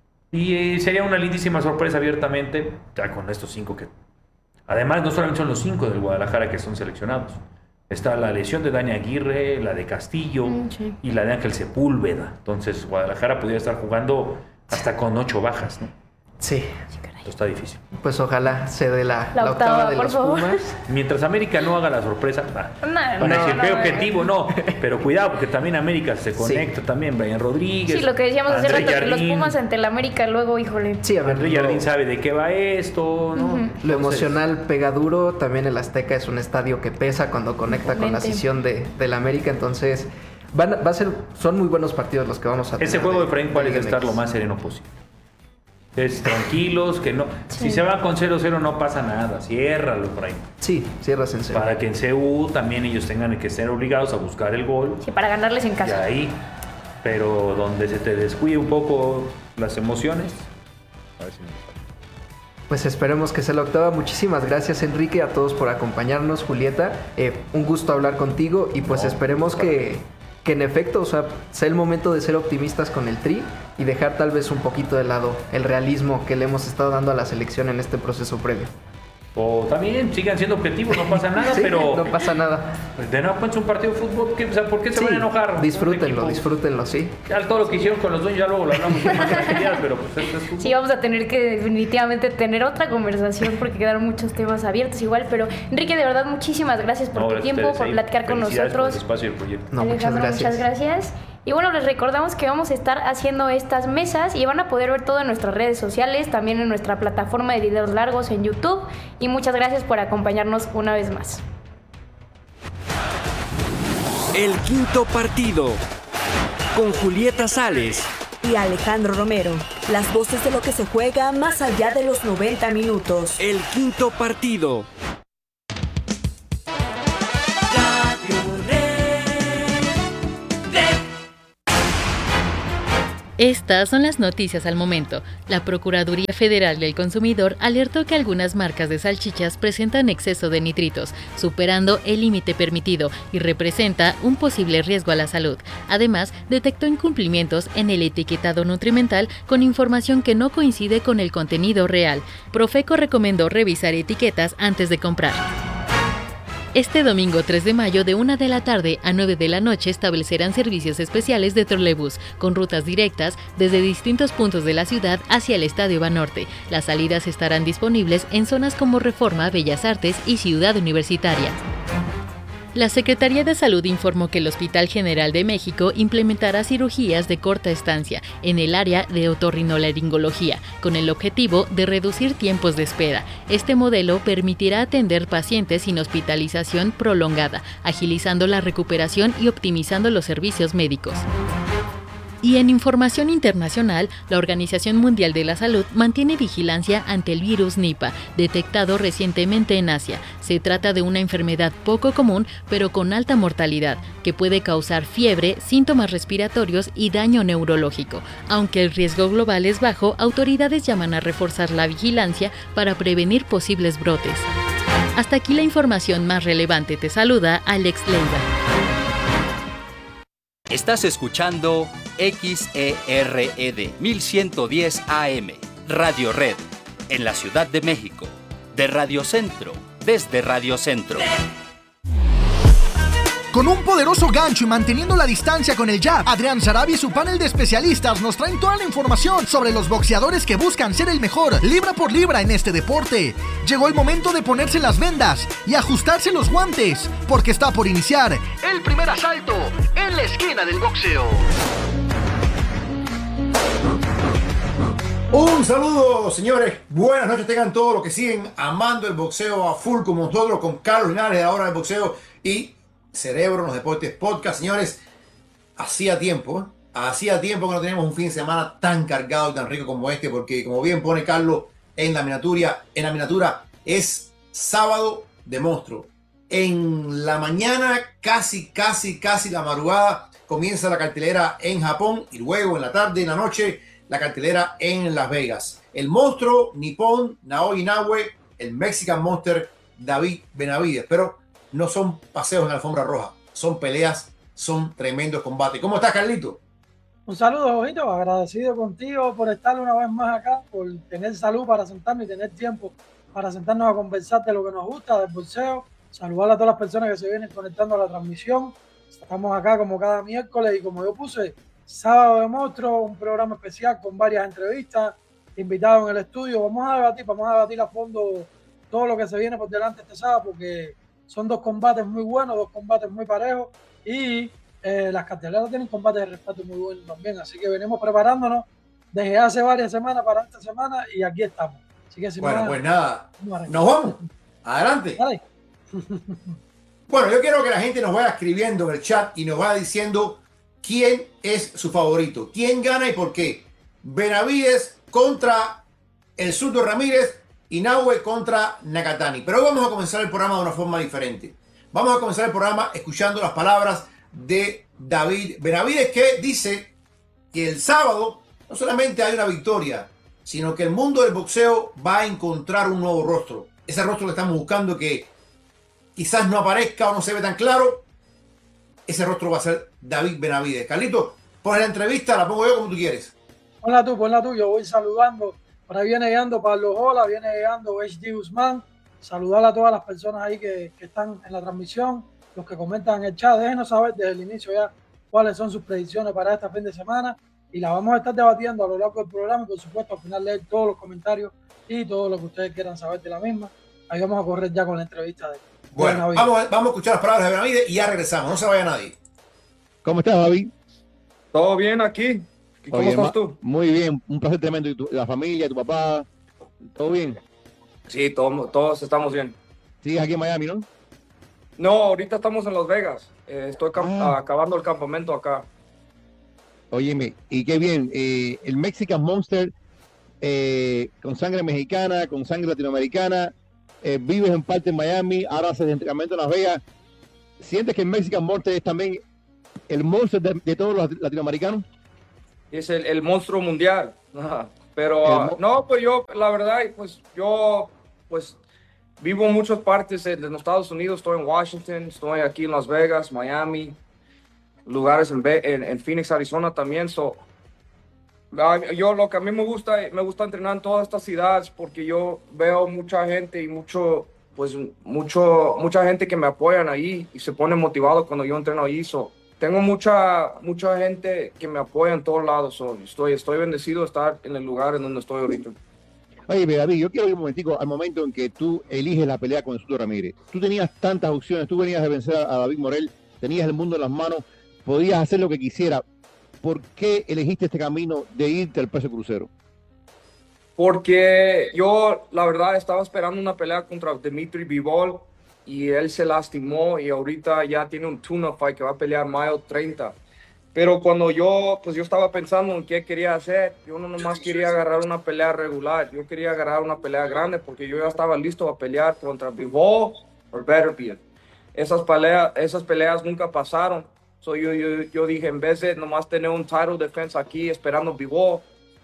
Y eh, sería una lindísima sorpresa abiertamente, ya con estos cinco que... Además, no solamente son los cinco del Guadalajara que son seleccionados. Está la lesión de Dani Aguirre, la de Castillo Mm, sí. y la de Ángel Sepúlveda. Entonces, Guadalajara podría estar jugando hasta con ocho bajas, ¿no? Sí. Esto está difícil. Pues ojalá se dé la, La la octava, octava de por los favor. Pumas. Mientras América no haga la sorpresa, nah. No, Van a no, decir, no, ¿qué no, objetivo? No, pero cuidado, porque también América se conecta también, Brian Rodríguez. Sí, lo que decíamos hace André rato, que los Jardín. Pumas ante el América luego, híjole. Sí, a ver, André lo- Jardín sabe de qué va esto, ¿no? Ujú. Lo emocional pega duro, también el Azteca es un estadio que pesa cuando conecta con la Totalmente. afición de, del América, entonces van, a- va a ser, son muy buenos partidos los que vamos a tener. Ese juego de de Efraín Juárez Liga debe estar M X. lo más sereno posible. Es tranquilos, que no. Sí. Si se van con cero cero no pasa nada, ciérralo por ahí. Sí, cierras en cero. Para que en C U también ellos tengan que ser obligados a buscar el gol. Sí, para ganarles en Y casa. ahí, pero donde se te descuide un poco las emociones. A ver si me Pues esperemos que sea la octava. Muchísimas gracias, Enrique, a todos por acompañarnos, Julieta. Eh, un gusto hablar contigo y pues No, esperemos que, que en efecto, o sea, sea el momento de ser optimistas con el Tri y dejar tal vez un poquito de lado el realismo que le hemos estado dando a la selección en este proceso previo. O también sigan siendo objetivos, no pasa nada, Sí, pero no pasa nada. de no cuenta un partido de fútbol, ¿qué, o sea, ¿por qué se Sí, van a enojar? disfrútenlo, Un equipo- disfrútenlo, sí. Ya todo lo que hicieron con los dueños, ya luego lo hablamos en más tranquilidad, pero pues esto es fútbol. Sí, vamos a tener que definitivamente tener otra conversación porque quedaron muchos temas abiertos igual, pero Enrique, de verdad, muchísimas gracias por No, tu gracias a tiempo, ustedes, por sí. platicar con Felicidades por nosotros. el espacio y el proyecto. No, muchas Alejandro, gracias. muchas gracias. Y bueno, les recordamos que vamos a estar haciendo estas mesas y van a poder ver todo en nuestras redes sociales, también en nuestra plataforma de videos largos en YouTube. Y muchas gracias por acompañarnos una vez más. El quinto partido, con Julieta Sales y Alejandro Romero, las voces de lo que se juega más allá de los noventa minutos. El quinto partido. Estas son las noticias al momento. La Procuraduría Federal del Consumidor alertó que algunas marcas de salchichas presentan exceso de nitritos, superando el límite permitido, y representa un posible riesgo a la salud. Además, detectó incumplimientos en el etiquetado nutrimental con información que no coincide con el contenido real. Profeco recomendó revisar etiquetas antes de comprar. Este domingo tres de mayo de una de la tarde a nueve de la noche establecerán servicios especiales de trolebús con rutas directas desde distintos puntos de la ciudad hacia el Estadio Banorte. Las salidas estarán disponibles en zonas como Reforma, Bellas Artes y Ciudad Universitaria. La Secretaría de Salud informó que el Hospital General de México implementará cirugías de corta estancia en el área de otorrinolaringología, con el objetivo de reducir tiempos de espera. Este modelo permitirá atender pacientes sin hospitalización prolongada, agilizando la recuperación y optimizando los servicios médicos. Y en información internacional, la Organización Mundial de la Salud mantiene vigilancia ante el virus Nipah, detectado recientemente en Asia. Se trata de una enfermedad poco común, pero con alta mortalidad, que puede causar fiebre, síntomas respiratorios y daño neurológico. Aunque el riesgo global es bajo, autoridades llaman a reforzar la vigilancia para prevenir posibles brotes. Hasta aquí la información más relevante. Te saluda Alex Leiva. Estás escuchando X E R E D mil ciento diez A M, Radio Red, en la Ciudad de México, de Radio Centro, desde Radio Centro. Con un poderoso gancho y manteniendo la distancia con el jab, Adrián Sarabia y su panel de especialistas nos traen toda la información sobre los boxeadores que buscan ser el mejor, libra por libra en este deporte. Llegó el momento de ponerse las vendas y ajustarse los guantes, porque está por iniciar el primer asalto en la esquina del boxeo. Un saludo, señores. Buenas noches, tengan todos los que siguen amando el boxeo a full como nosotros, con Carlos Linares de Ahora del Boxeo y Cerebro en los Deportes Podcast. Señores, hacía tiempo, ¿eh? hacía tiempo que no teníamos un fin de semana tan cargado y tan rico como este, porque como bien pone Carlos en la miniatura, en la miniatura es sábado de monstruo. En la mañana, casi, casi, casi la madrugada, comienza la cartelera en Japón y luego en la tarde, en la noche, la cartelera en Las Vegas. El monstruo nipón Naoya Inoue, el Mexican Monster David Benavides, pero no son paseos en la alfombra roja, son peleas, son tremendos combates. ¿Cómo estás, Carlito? Un saludo, Jovito, agradecido contigo por estar una vez más acá, por tener salud para sentarnos y tener tiempo para sentarnos a conversar de lo que nos gusta, del boxeo. Saludar a todas las personas que se vienen conectando a la transmisión. Estamos acá como cada miércoles y como yo puse, sábado de monstruo, un programa especial con varias entrevistas, invitados en el estudio. Vamos a debatir, vamos a debatir a fondo todo lo que se viene por delante este sábado, porque son dos combates muy buenos, dos combates muy parejos y eh, las carteleras tienen combates de respeto muy buenos también. Así que venimos preparándonos desde hace varias semanas para esta semana y aquí estamos. Así que, bueno, más, pues nada, nos vamos. Adelante. Dale. Bueno, yo quiero que la gente nos vaya escribiendo en el chat y nos vaya diciendo quién es su favorito, quién gana y por qué. Benavides contra el zurdo Ramírez, Inoue contra Nakatani. Pero hoy vamos a comenzar el programa de una forma diferente. Vamos a comenzar el programa escuchando las palabras de David Benavides, que dice que el sábado no solamente hay una victoria, sino que el mundo del boxeo va a encontrar un nuevo rostro. Ese rostro que estamos buscando, que quizás no aparezca o no se ve tan claro, ese rostro va a ser David Benavides. Carlito, pon la entrevista, la pongo yo como tú quieres. Ponla tú, ponla tú, yo voy saludando. Por ahí viene llegando Pablo Jola, viene llegando H D Guzmán. Saludar a todas las personas ahí que, que están en la transmisión, los que comentan en el chat. Déjenos saber desde el inicio ya cuáles son sus predicciones para este fin de semana y la vamos a estar debatiendo a lo largo del programa y por supuesto al final leer todos los comentarios y todo lo que ustedes quieran saber de la misma. Ahí vamos a correr ya con la entrevista de Bueno, vamos a, vamos a escuchar las palabras de Benavides y ya regresamos. No se vaya nadie. ¿Cómo estás, David? ¿Todo bien aquí? ¿Cómo Oye, estás ma- tú? Muy bien, un placer tremendo. ¿Y tu- la familia, tu papá? ¿Todo bien? Sí, todo- todos estamos bien. ¿Sigues aquí en Miami, no? No, ahorita estamos en Las Vegas. Eh, estoy cam- Ah. acabando el campamento acá. Óyeme, y qué bien. eh, el Mexican Monster, eh, con sangre mexicana, con sangre latinoamericana, eh, vives en parte en Miami, ahora haces entrenamiento en Las Vegas. ¿Sientes que el Mexican Monster es también el monster de, de todos los latinoamericanos? Es el, el monstruo mundial. Ajá. Pero, El ah, mo- no, pues yo, la verdad, pues yo, pues vivo en muchas partes de, de los Estados Unidos. Estoy en Washington, estoy aquí en Las Vegas, Miami, lugares en, Ve- en, en Phoenix, Arizona también. So, ah, yo lo que a mí me gusta, me gusta entrenar en todas estas ciudades porque yo veo mucha gente y mucho, pues mucho, mucha gente que me apoyan ahí y se pone motivado cuando yo entreno ahí. So, tengo mucha, mucha gente que me apoya en todos lados. So, estoy, estoy bendecido de estar en el lugar en donde estoy ahorita. Oye, David, yo quiero ir un momentico al momento en que tú eliges la pelea con el Zurdo Ramírez. Tú tenías tantas opciones, tú venías de vencer a David Morel, tenías el mundo en las manos, podías hacer lo que quisieras. ¿Por qué elegiste este camino de irte al peso crucero? Porque yo, la verdad, estaba esperando una pelea contra Dimitri Bivol y él se lastimó y ahorita ya tiene un tune-up fight que va a pelear mayo treinta. Pero cuando yo, pues yo estaba pensando en qué quería hacer, yo no nomás quería agarrar una pelea regular, yo quería agarrar una pelea grande porque yo ya estaba listo a pelear contra Bivol o Beterbiev. Esas peleas, esas peleas nunca pasaron. So yo, yo, yo dije, en vez de nomás tener un title defense aquí esperando Bivol,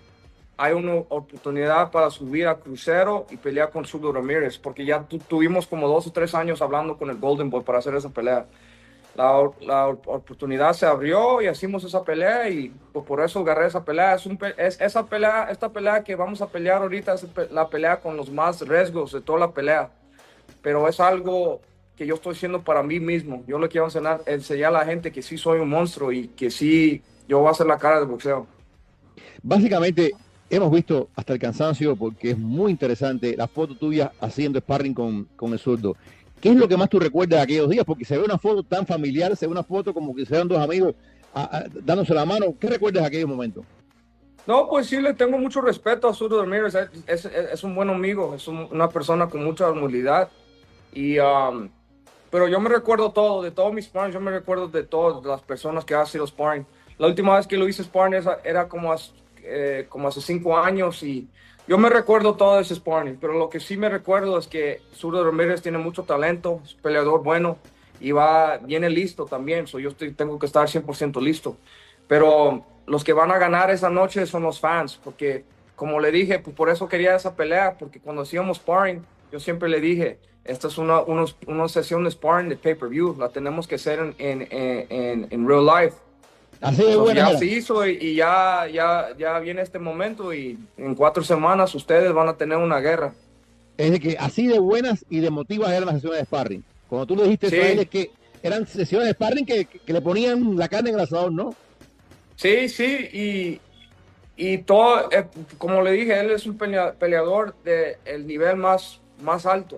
hay una oportunidad para subir a crucero y pelear con Zurdo Ramírez, porque ya tu, tuvimos como dos o tres años hablando con el Golden Boy para hacer esa pelea. La, la oportunidad se abrió y hicimos esa pelea y pues, por eso agarré esa pelea. Es, un, pe- es esa pelea, esta pelea que vamos a pelear ahorita es pe- la pelea con los más riesgos de toda la pelea, pero es algo que yo estoy haciendo para mí mismo. Yo le quiero enseñar, enseñar a la gente que sí soy un monstruo y que sí, yo voy a hacer la cara de boxeo. Básicamente, hemos visto hasta el cansancio, porque es muy interesante la foto tuya haciendo sparring con, con el Zurdo. ¿Qué es lo que más tú recuerdas de aquellos días? Porque se ve una foto tan familiar, se ve una foto como que sean dos amigos a- a- dándose la mano. ¿Qué recuerdas de aquellos momentos? No, pues sí, le tengo mucho respeto a Zurdo Ramírez. Es, es, es un buen amigo, es un- una persona con mucha humildad. Y, um, pero yo me recuerdo todo, de todos mis sparring, yo me recuerdo de todas las personas que han sido sparring. La última vez que lo hice sparring esa- era como, hace- eh, como hace cinco años y yo me recuerdo todo ese sparring. Pero lo que sí me recuerdo es que Zurdo Ramírez tiene mucho talento, es un peleador bueno y va, viene listo también. So yo estoy, tengo que estar cien por ciento listo. Pero los que van a ganar esa noche son los fans, porque como le dije, pues por eso quería esa pelea, porque cuando hacíamos sparring, yo siempre le dije, esta es una, unos- una sesión de sparring de pay-per-view, la tenemos que hacer en, en, en, en- en real life. Así de So, buena ya era. se hizo y, y ya, ya, ya viene este momento y en cuatro semanas ustedes van a tener una guerra. Es de que así de buenas y de emotivas eran las sesiones de sparring. Cuando tú le dijiste Sí. eso a él, es que eran sesiones de sparring que, que- que le ponían la carne en el asador, ¿no? Sí, sí, y, y todo, eh, como le dije, él es un pelea- peleador del nivel más, más alto.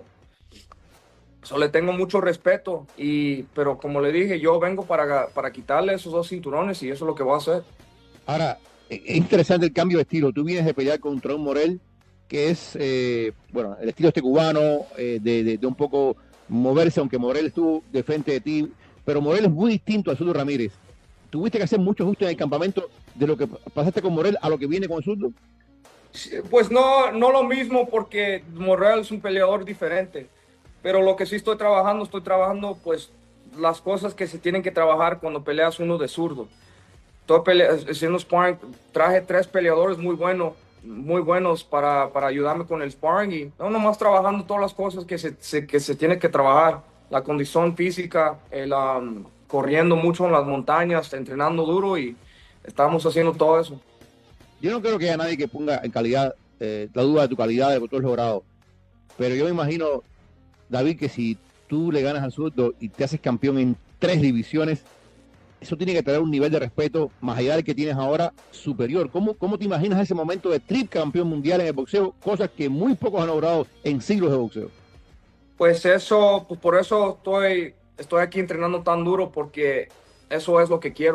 So, le tengo mucho respeto, y, pero como le dije, yo vengo para, para quitarle esos dos cinturones y eso es lo que voy a hacer. Ahora, eh, es interesante el cambio de estilo. Tú vienes de pelear contra un Morel que es, eh, bueno, el estilo este cubano, eh, de, de- de un poco moverse, aunque Morel estuvo de frente de ti, pero Morel es muy distinto a Zurdo Ramírez. ¿Tuviste que hacer mucho ajuste en el campamento de lo que pasaste con Morel a lo que viene con Zurdo? Sí, pues no, no lo mismo porque Morel es un peleador diferente, pero lo que sí estoy trabajando, estoy trabajando pues las cosas que se tienen que trabajar cuando peleas uno de zurdo. Estoy pele- haciendo sparring, traje tres peleadores muy buenos, muy buenos para, para ayudarme con el sparring y no nomás trabajando todas las cosas que se, se- que se tiene que trabajar, la condición física, el, um, corriendo mucho en las montañas, entrenando duro y estamos haciendo todo eso. Yo no creo que haya nadie que ponga en calidad, eh, la duda de tu calidad, de lo que tú has logrado. Pero yo me imagino, David, que si tú le ganas al Zurdo y te haces campeón en tres divisiones, eso tiene que tener un nivel de respeto más allá del que tienes ahora superior. ¿Cómo, cómo te imaginas ese momento de tricampeón mundial en el boxeo? Cosas que muy pocos han logrado en siglos de boxeo. Pues eso, pues por eso estoy, estoy aquí entrenando tan duro porque eso es lo que quiero.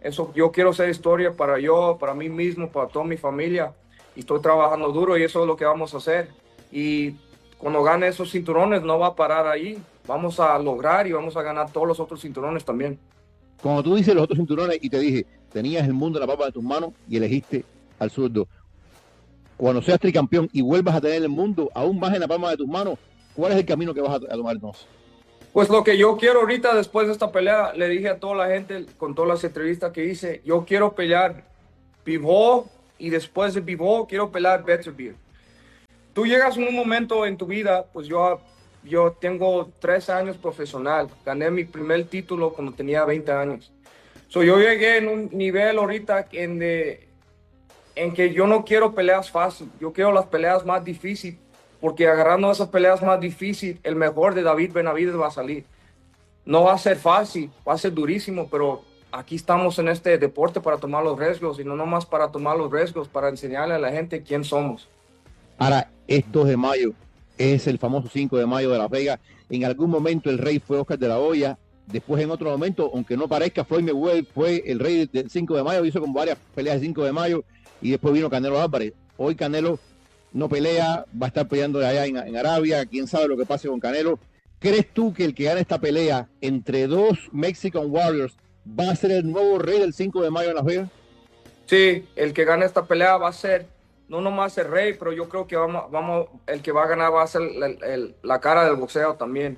Eso, yo quiero hacer historia para yo, para mí mismo, para toda mi familia. Y estoy trabajando duro y eso es lo que vamos a hacer. Y cuando gane esos cinturones no va a parar ahí. Vamos a lograr y vamos a ganar todos los otros cinturones también. Cuando tú dices los otros cinturones y te dije, tenías el mundo en la palma de tus manos y elegiste al zurdo. Cuando seas tricampeón y vuelvas a tener el mundo aún más en la palma de tus manos, ¿cuál es el camino que vas a, a tomar entonces? Pues lo que yo quiero ahorita después de esta pelea, le dije a toda la gente con todas las entrevistas que hice, yo quiero pelear Bivol y después de Bivol quiero pelear Beterbiev. Tú llegas en un momento en tu vida, pues yo, yo tengo tres años profesional, gané mi primer título cuando tenía veinte años. So, yo llegué en un nivel ahorita en, de, en que yo no quiero peleas fáciles, yo quiero las peleas más difíciles. Porque agarrando esas peleas más difíciles, el mejor de David Benavidez va a salir. No va a ser fácil, va a ser durísimo, pero aquí estamos en este deporte para tomar los riesgos, y no nomás para tomar los riesgos, para enseñarle a la gente quién somos. Ahora, es dos de mayo, es el famoso cinco de mayo de Las Vegas. En algún momento el rey fue Oscar de la Hoya, después en otro momento, aunque no parezca, Floyd Mayweather fue el rey del cinco de mayo, hizo como varias peleas de cinco de mayo, y después vino Canelo Álvarez. Hoy Canelo no pelea, va a estar peleando allá en, en Arabia, quién sabe lo que pase con Canelo. ¿Crees tú que el que gane esta pelea entre dos Mexican Warriors va a ser el nuevo rey del cinco de mayo en Las Vegas? Sí, el que gane esta pelea va a ser, no nomás el rey, pero yo creo que vamos, vamos el que va a ganar va a ser el, el, la cara del boxeo también.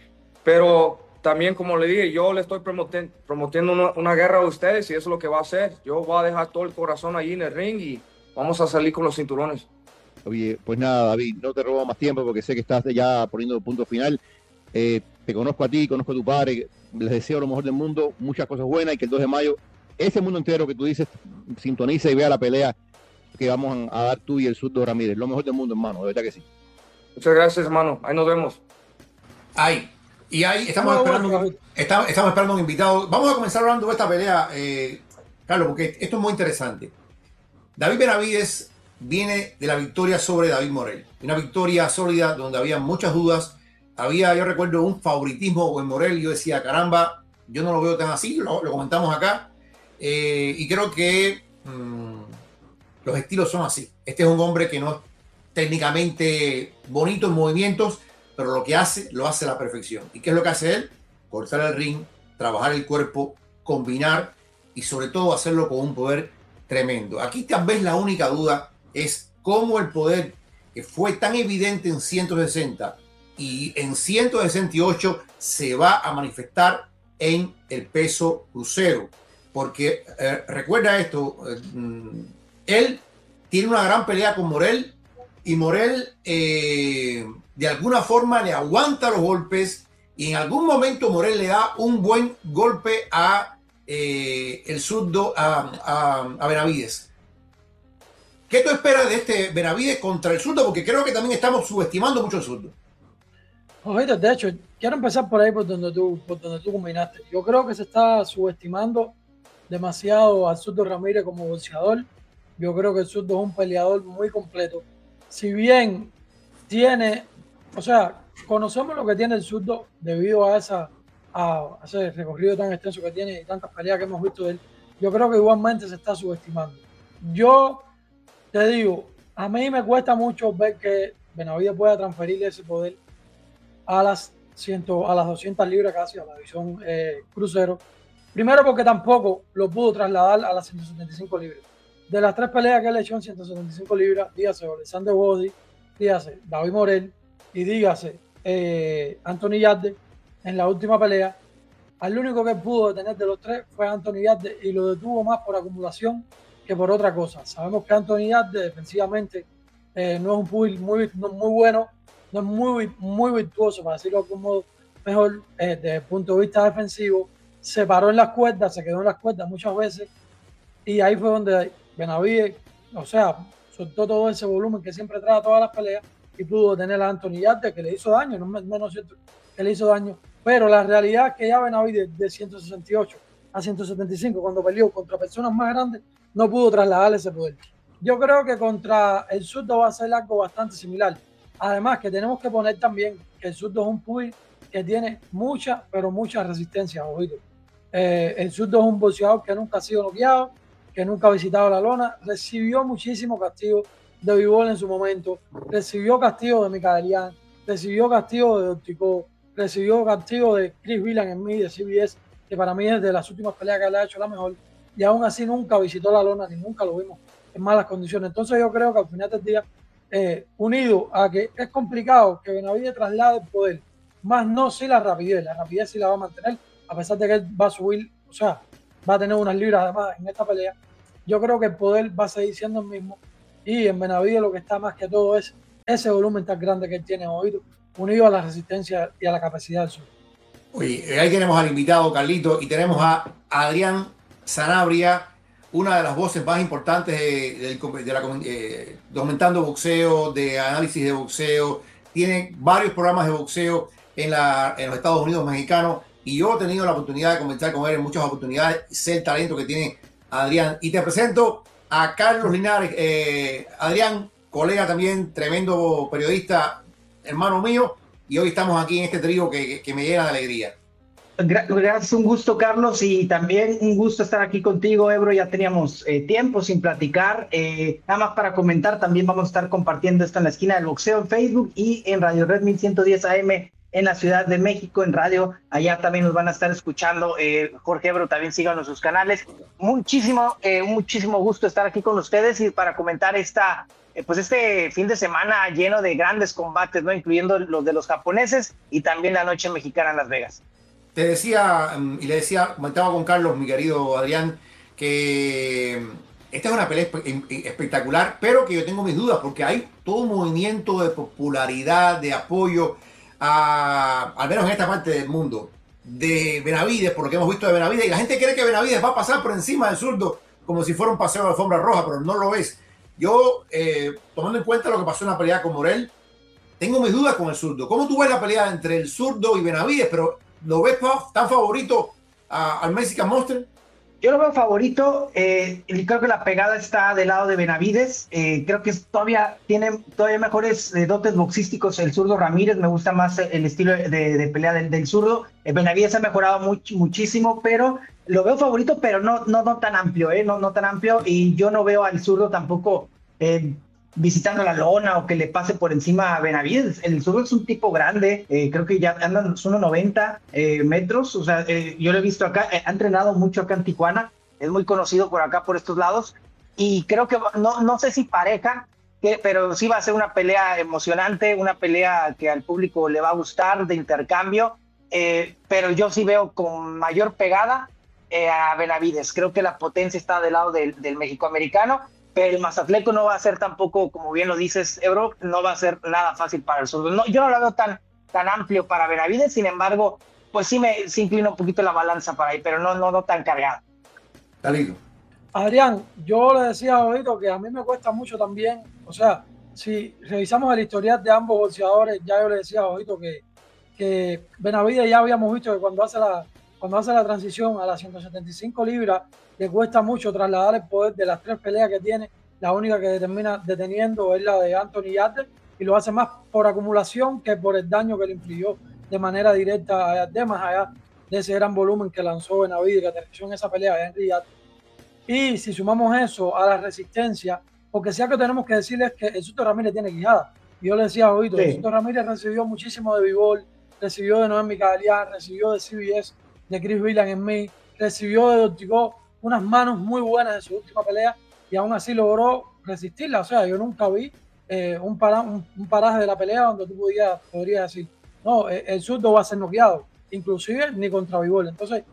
Pero también, como le dije, yo le estoy promoten, promoviendo una, una guerra a ustedes y eso es lo que va a hacer. Yo voy a dejar todo el corazón allí en el ring y vamos a salir con los cinturones. Oye, pues nada, David, no te robo más tiempo porque sé que estás ya poniendo el punto final. Eh, te conozco a ti, conozco a tu padre, les deseo lo mejor del mundo, muchas cosas buenas y que el dos de mayo, ese mundo entero que tú dices, sintonice y vea la pelea que vamos a dar tú y el zurdo Ramírez. Lo mejor del mundo, hermano, de verdad que sí. Muchas gracias, hermano. Ahí nos vemos. Ahí. Y ahí estamos, no, esperando, bueno. estamos, estamos esperando un invitado. Vamos a comenzar hablando de esta pelea, eh, Carlos, porque esto es muy interesante. David Benavidez viene de la victoria sobre David Morel. Una victoria sólida donde había muchas dudas. Había, yo recuerdo, un favoritismo en Morel. Yo decía, caramba, yo no lo veo tan así. Lo, lo comentamos acá. Eh, y creo que mmm, los estilos son así. Este es un hombre que no es técnicamente bonito en movimientos, pero lo que hace, lo hace a la perfección. ¿Y qué es lo que hace él? Cortar el ring, trabajar el cuerpo, combinar y sobre todo hacerlo con un poder tremendo. Aquí tal vez la única duda es cómo el poder que fue tan evidente en ciento sesenta y en ciento sesenta y ocho se va a manifestar en el peso crucero. Porque eh, recuerda esto, eh, él tiene una gran pelea con Morel y Morel eh, de alguna forma le aguanta los golpes y en algún momento Morel le da un buen golpe a eh, el zurdo, a, a, a Benavidez. ¿Qué tú esperas de este Benavidez contra el zurdo? Porque creo que también estamos subestimando mucho el zurdo. Ojito, de hecho, quiero empezar por ahí por donde tú, por donde tú combinaste. Yo creo que se está subestimando demasiado al zurdo Ramírez como boxeador. Yo creo que el zurdo es un peleador muy completo. Si bien tiene, o sea, conocemos lo que tiene el zurdo debido a, esa, a ese recorrido tan extenso que tiene y tantas peleas que hemos visto de él, yo creo que igualmente se está subestimando. Yo te digo, a mí me cuesta mucho ver que Benavidez pueda transferirle ese poder a las, cien, a las doscientas libras casi, a la división eh, crucero. Primero porque tampoco lo pudo trasladar a las ciento setenta y cinco libras. De las tres peleas que él echó en ciento setenta y cinco libras, dígase Alexander Body, dígase David Morel y dígase eh, Anthony Yarde en la última pelea, al único que pudo detener de los tres fue Anthony Yarde y lo detuvo más por acumulación que por otra cosa. Sabemos que Anthony Yarde defensivamente eh, no es un muy, muy, no muy bueno, no es muy, muy virtuoso, para decirlo de algún modo mejor, eh, desde el punto de vista defensivo. Se paró en las cuerdas, se quedó en las cuerdas muchas veces y ahí fue donde Benavidez, o sea, soltó todo ese volumen que siempre trae a todas las peleas y pudo detener a Anthony Yarde, que le hizo daño, no es menos cierto que le hizo daño, pero la realidad es que ya Benavidez de ciento sesenta y ocho a ciento setenta y cinco, cuando peleó contra personas más grandes, no pudo trasladarle ese poder. Yo creo que contra el zurdo va a ser algo bastante similar. Además que tenemos que poner también que el zurdo es un puy que tiene mucha, pero mucha resistencia, ojito. Eh, el zurdo es un boxeador que nunca ha sido noqueado, que nunca ha visitado la lona, recibió muchísimo castigo de Bivol en su momento, recibió castigo de Mikaelian, recibió castigo de Ortico, recibió castigo de Chris Villan en mí, de C B S, que para mí es de las últimas peleas que le ha hecho la mejor, y aún así nunca visitó la lona, ni nunca lo vimos en malas condiciones. Entonces yo creo que al final del día, eh, unido a que es complicado que Benavidez traslade el poder, más no sí la rapidez, la rapidez sí la va a mantener, a pesar de que él va a subir, o sea, va a tener unas libras además en esta pelea. Yo creo que el poder va a seguir siendo el mismo, y en Benavidez lo que está más que todo es ese volumen tan grande que él tiene oído, unido a la resistencia y a la capacidad del sur. Oye, ahí tenemos al invitado Carlito y tenemos a Adrián Sanabria, una de las voces más importantes de, de, de la eh, documentando boxeo, de análisis de boxeo, tiene varios programas de boxeo en, la, en los Estados Unidos mexicanos, y yo he tenido la oportunidad de conversar con él en muchas oportunidades, sé el talento que tiene Adrián. Y te presento a Carlos Linares. eh, Adrián, colega también, tremendo periodista, hermano mío, y hoy estamos aquí en este trío que, que, que me llena de alegría. Gracias, un gusto, Carlos, y también un gusto estar aquí contigo, Ebro. Ya teníamos eh, tiempo sin platicar. Eh, nada más para comentar, también vamos a estar compartiendo esto en la esquina del boxeo en Facebook y en Radio Red mil ciento diez A M en la Ciudad de México, en radio. Allá también nos van a estar escuchando. Eh, Jorge Ebro, también síganos sus canales. Muchísimo, eh, muchísimo gusto estar aquí con ustedes y para comentar esta, eh, pues este fin de semana lleno de grandes combates, ¿no? Incluyendo los de los japoneses y también la noche mexicana en Las Vegas. Te decía, y le decía, comentaba con Carlos, mi querido Adrián, que esta es una pelea espectacular, pero que yo tengo mis dudas, porque hay todo un movimiento de popularidad, de apoyo, a, al menos en esta parte del mundo, de Benavidez, por lo que hemos visto de Benavidez, y la gente cree que Benavidez va a pasar por encima del zurdo, como si fuera un paseo de alfombra roja, pero no lo es. Yo, eh, tomando en cuenta lo que pasó en la pelea con Morel, tengo mis dudas con el zurdo. ¿Cómo tú ves la pelea entre el zurdo y Benavidez? Pero ¿lo ves tan favorito a, al Mexican Monster? Yo lo veo favorito. Eh, creo que la pegada está del lado de Benavidez. Eh, creo que todavía tiene todavía mejores eh, dotes boxísticos el zurdo Ramírez. Me gusta más el estilo de, de pelea del, del zurdo. Eh, Benavidez ha mejorado much, muchísimo, pero lo veo favorito, pero no, no, no tan amplio, eh, no, no tan amplio. Y yo no veo al zurdo tampoco eh, visitando la lona o que le pase por encima a Benavidez. El zurdo es un tipo grande, eh, creo que ya andan unos noventa eh, metros, o sea, eh, yo lo he visto acá, eh, ha entrenado mucho acá en Tijuana, es muy conocido por acá, por estos lados, y creo que, no, no sé si pareja, que, pero sí va a ser una pelea emocionante, una pelea que al público le va a gustar, de intercambio, eh, pero yo sí veo con mayor pegada eh, a Benavidez. Creo que la potencia está del lado del, del mexicoamericano, pero el Mazatleco no va a ser tampoco, como bien lo dices, Ebro, no va a ser nada fácil para el zurdo. No, yo no lo veo tan, tan amplio para Benavidez, sin embargo, pues sí me sí inclina un poquito la balanza para ahí, pero no, no, no tan cargada. Dalito. Adrián, yo le decía a Ojito que a mí me cuesta mucho también, o sea, si revisamos el historial de ambos boxeadores, ya yo le decía a Ojito que, que Benavidez ya habíamos visto que cuando hace la, cuando hace la transición a las ciento setenta y cinco libras, le cuesta mucho trasladar el poder de las tres peleas que tiene. La única que termina deteniendo es la de Anthony Yarde, y lo hace más por acumulación que por el daño que le infligió de manera directa a Yarde, más allá de ese gran volumen que lanzó Benavidez, que aterrizó en esa pelea de Henry Yarde. Y si sumamos eso a la resistencia, porque si algo que tenemos que decirles es que el zurdo Ramírez tiene quijada. Y yo le decía a Oito, sí. El zurdo Ramírez recibió muchísimo de Bivol, recibió de Noel Mikaelian, recibió de C B S, de Chris Villan en mí, recibió de Ortigo unas manos muy buenas en su última pelea, y aún así logró resistirla. O sea, yo nunca vi eh, un, para, un, un paraje de la pelea donde tú podías, podrías decir, no, eh, el zurdo va a ser noqueado, inclusive ni contra Bivol. Entonces,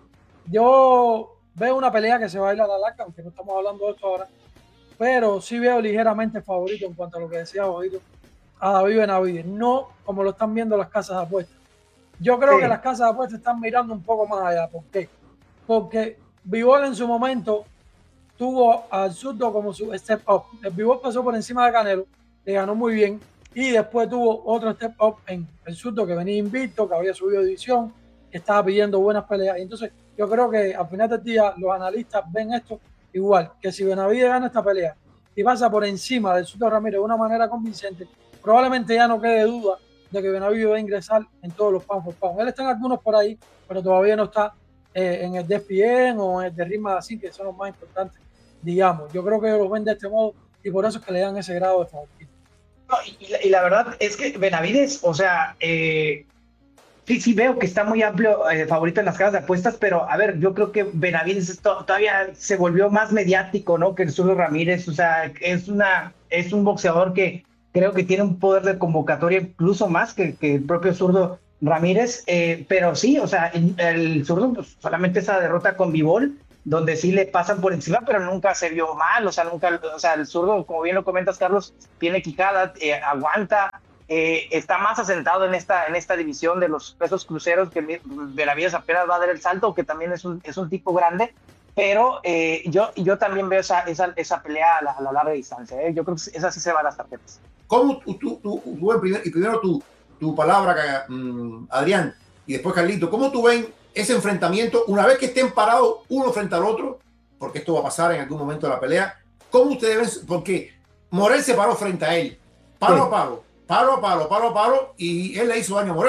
yo veo una pelea que se va a ir a la larga, aunque no estamos hablando de esto ahora, pero sí veo ligeramente favorito en cuanto a lo que decía Ojito a David Benavidez, no como lo están viendo las casas de apuestas. Yo creo sí. que las casas de apuestas están mirando un poco más allá. ¿Por qué? Porque Bivol en su momento tuvo al zurdo como su step up. El Bivol pasó por encima de Canelo, le ganó muy bien, y después tuvo otro step up en el zurdo que venía invicto, que había subido división, que estaba pidiendo buenas peleas. Y entonces yo creo que al final del día los analistas ven esto igual, que si Benavidez gana esta pelea y pasa por encima del zurdo Ramírez de una manera convincente, probablemente ya no quede duda de que Benavidez va a ingresar en todos los pound for pound. Él está en algunos por ahí, pero todavía no está eh, en el de E S P N o en el de Rima así, que son los más importantes, digamos. Yo creo que ellos los ven de este modo y por eso es que le dan ese grado de favorito. No, y, y, la, y la verdad es que Benavides, o sea, eh, sí, sí veo que está muy amplio eh, favorito en las casas de apuestas, pero a ver, yo creo que Benavides esto, todavía se volvió más mediático, ¿no? Que el Zurdo Ramírez, o sea, es, una, es un boxeador que creo que tiene un poder de convocatoria incluso más que, que el propio Zurdo Ramírez, eh, pero sí, o sea, el, el Zurdo pues, solamente esa derrota con Bivol, donde sí le pasan por encima, pero nunca se vio mal, o sea, nunca, o sea, el Zurdo, como bien lo comentas, Carlos, tiene quijada, eh, aguanta, eh, está más asentado en esta, en esta división de los pesos cruceros, que Benavides apenas va a dar el salto, que también es un, es un tipo grande, pero eh, yo, yo también veo esa, esa, esa pelea a la, a la larga distancia, ¿eh? Yo creo que esa sí se va a las tarjetas. ¿Cómo tú, tú, tú, tú en primer, y primero tu, tu palabra, um, Adrián, y después Carlito, ¿cómo tú ven ese enfrentamiento una vez que estén parados uno frente al otro? Porque esto va a pasar en algún momento de la pelea. ¿Cómo ustedes ven? Porque Morel se paró frente a él, palo sí. a palo, palo a palo, palo a palo, y él le hizo daño a Morel.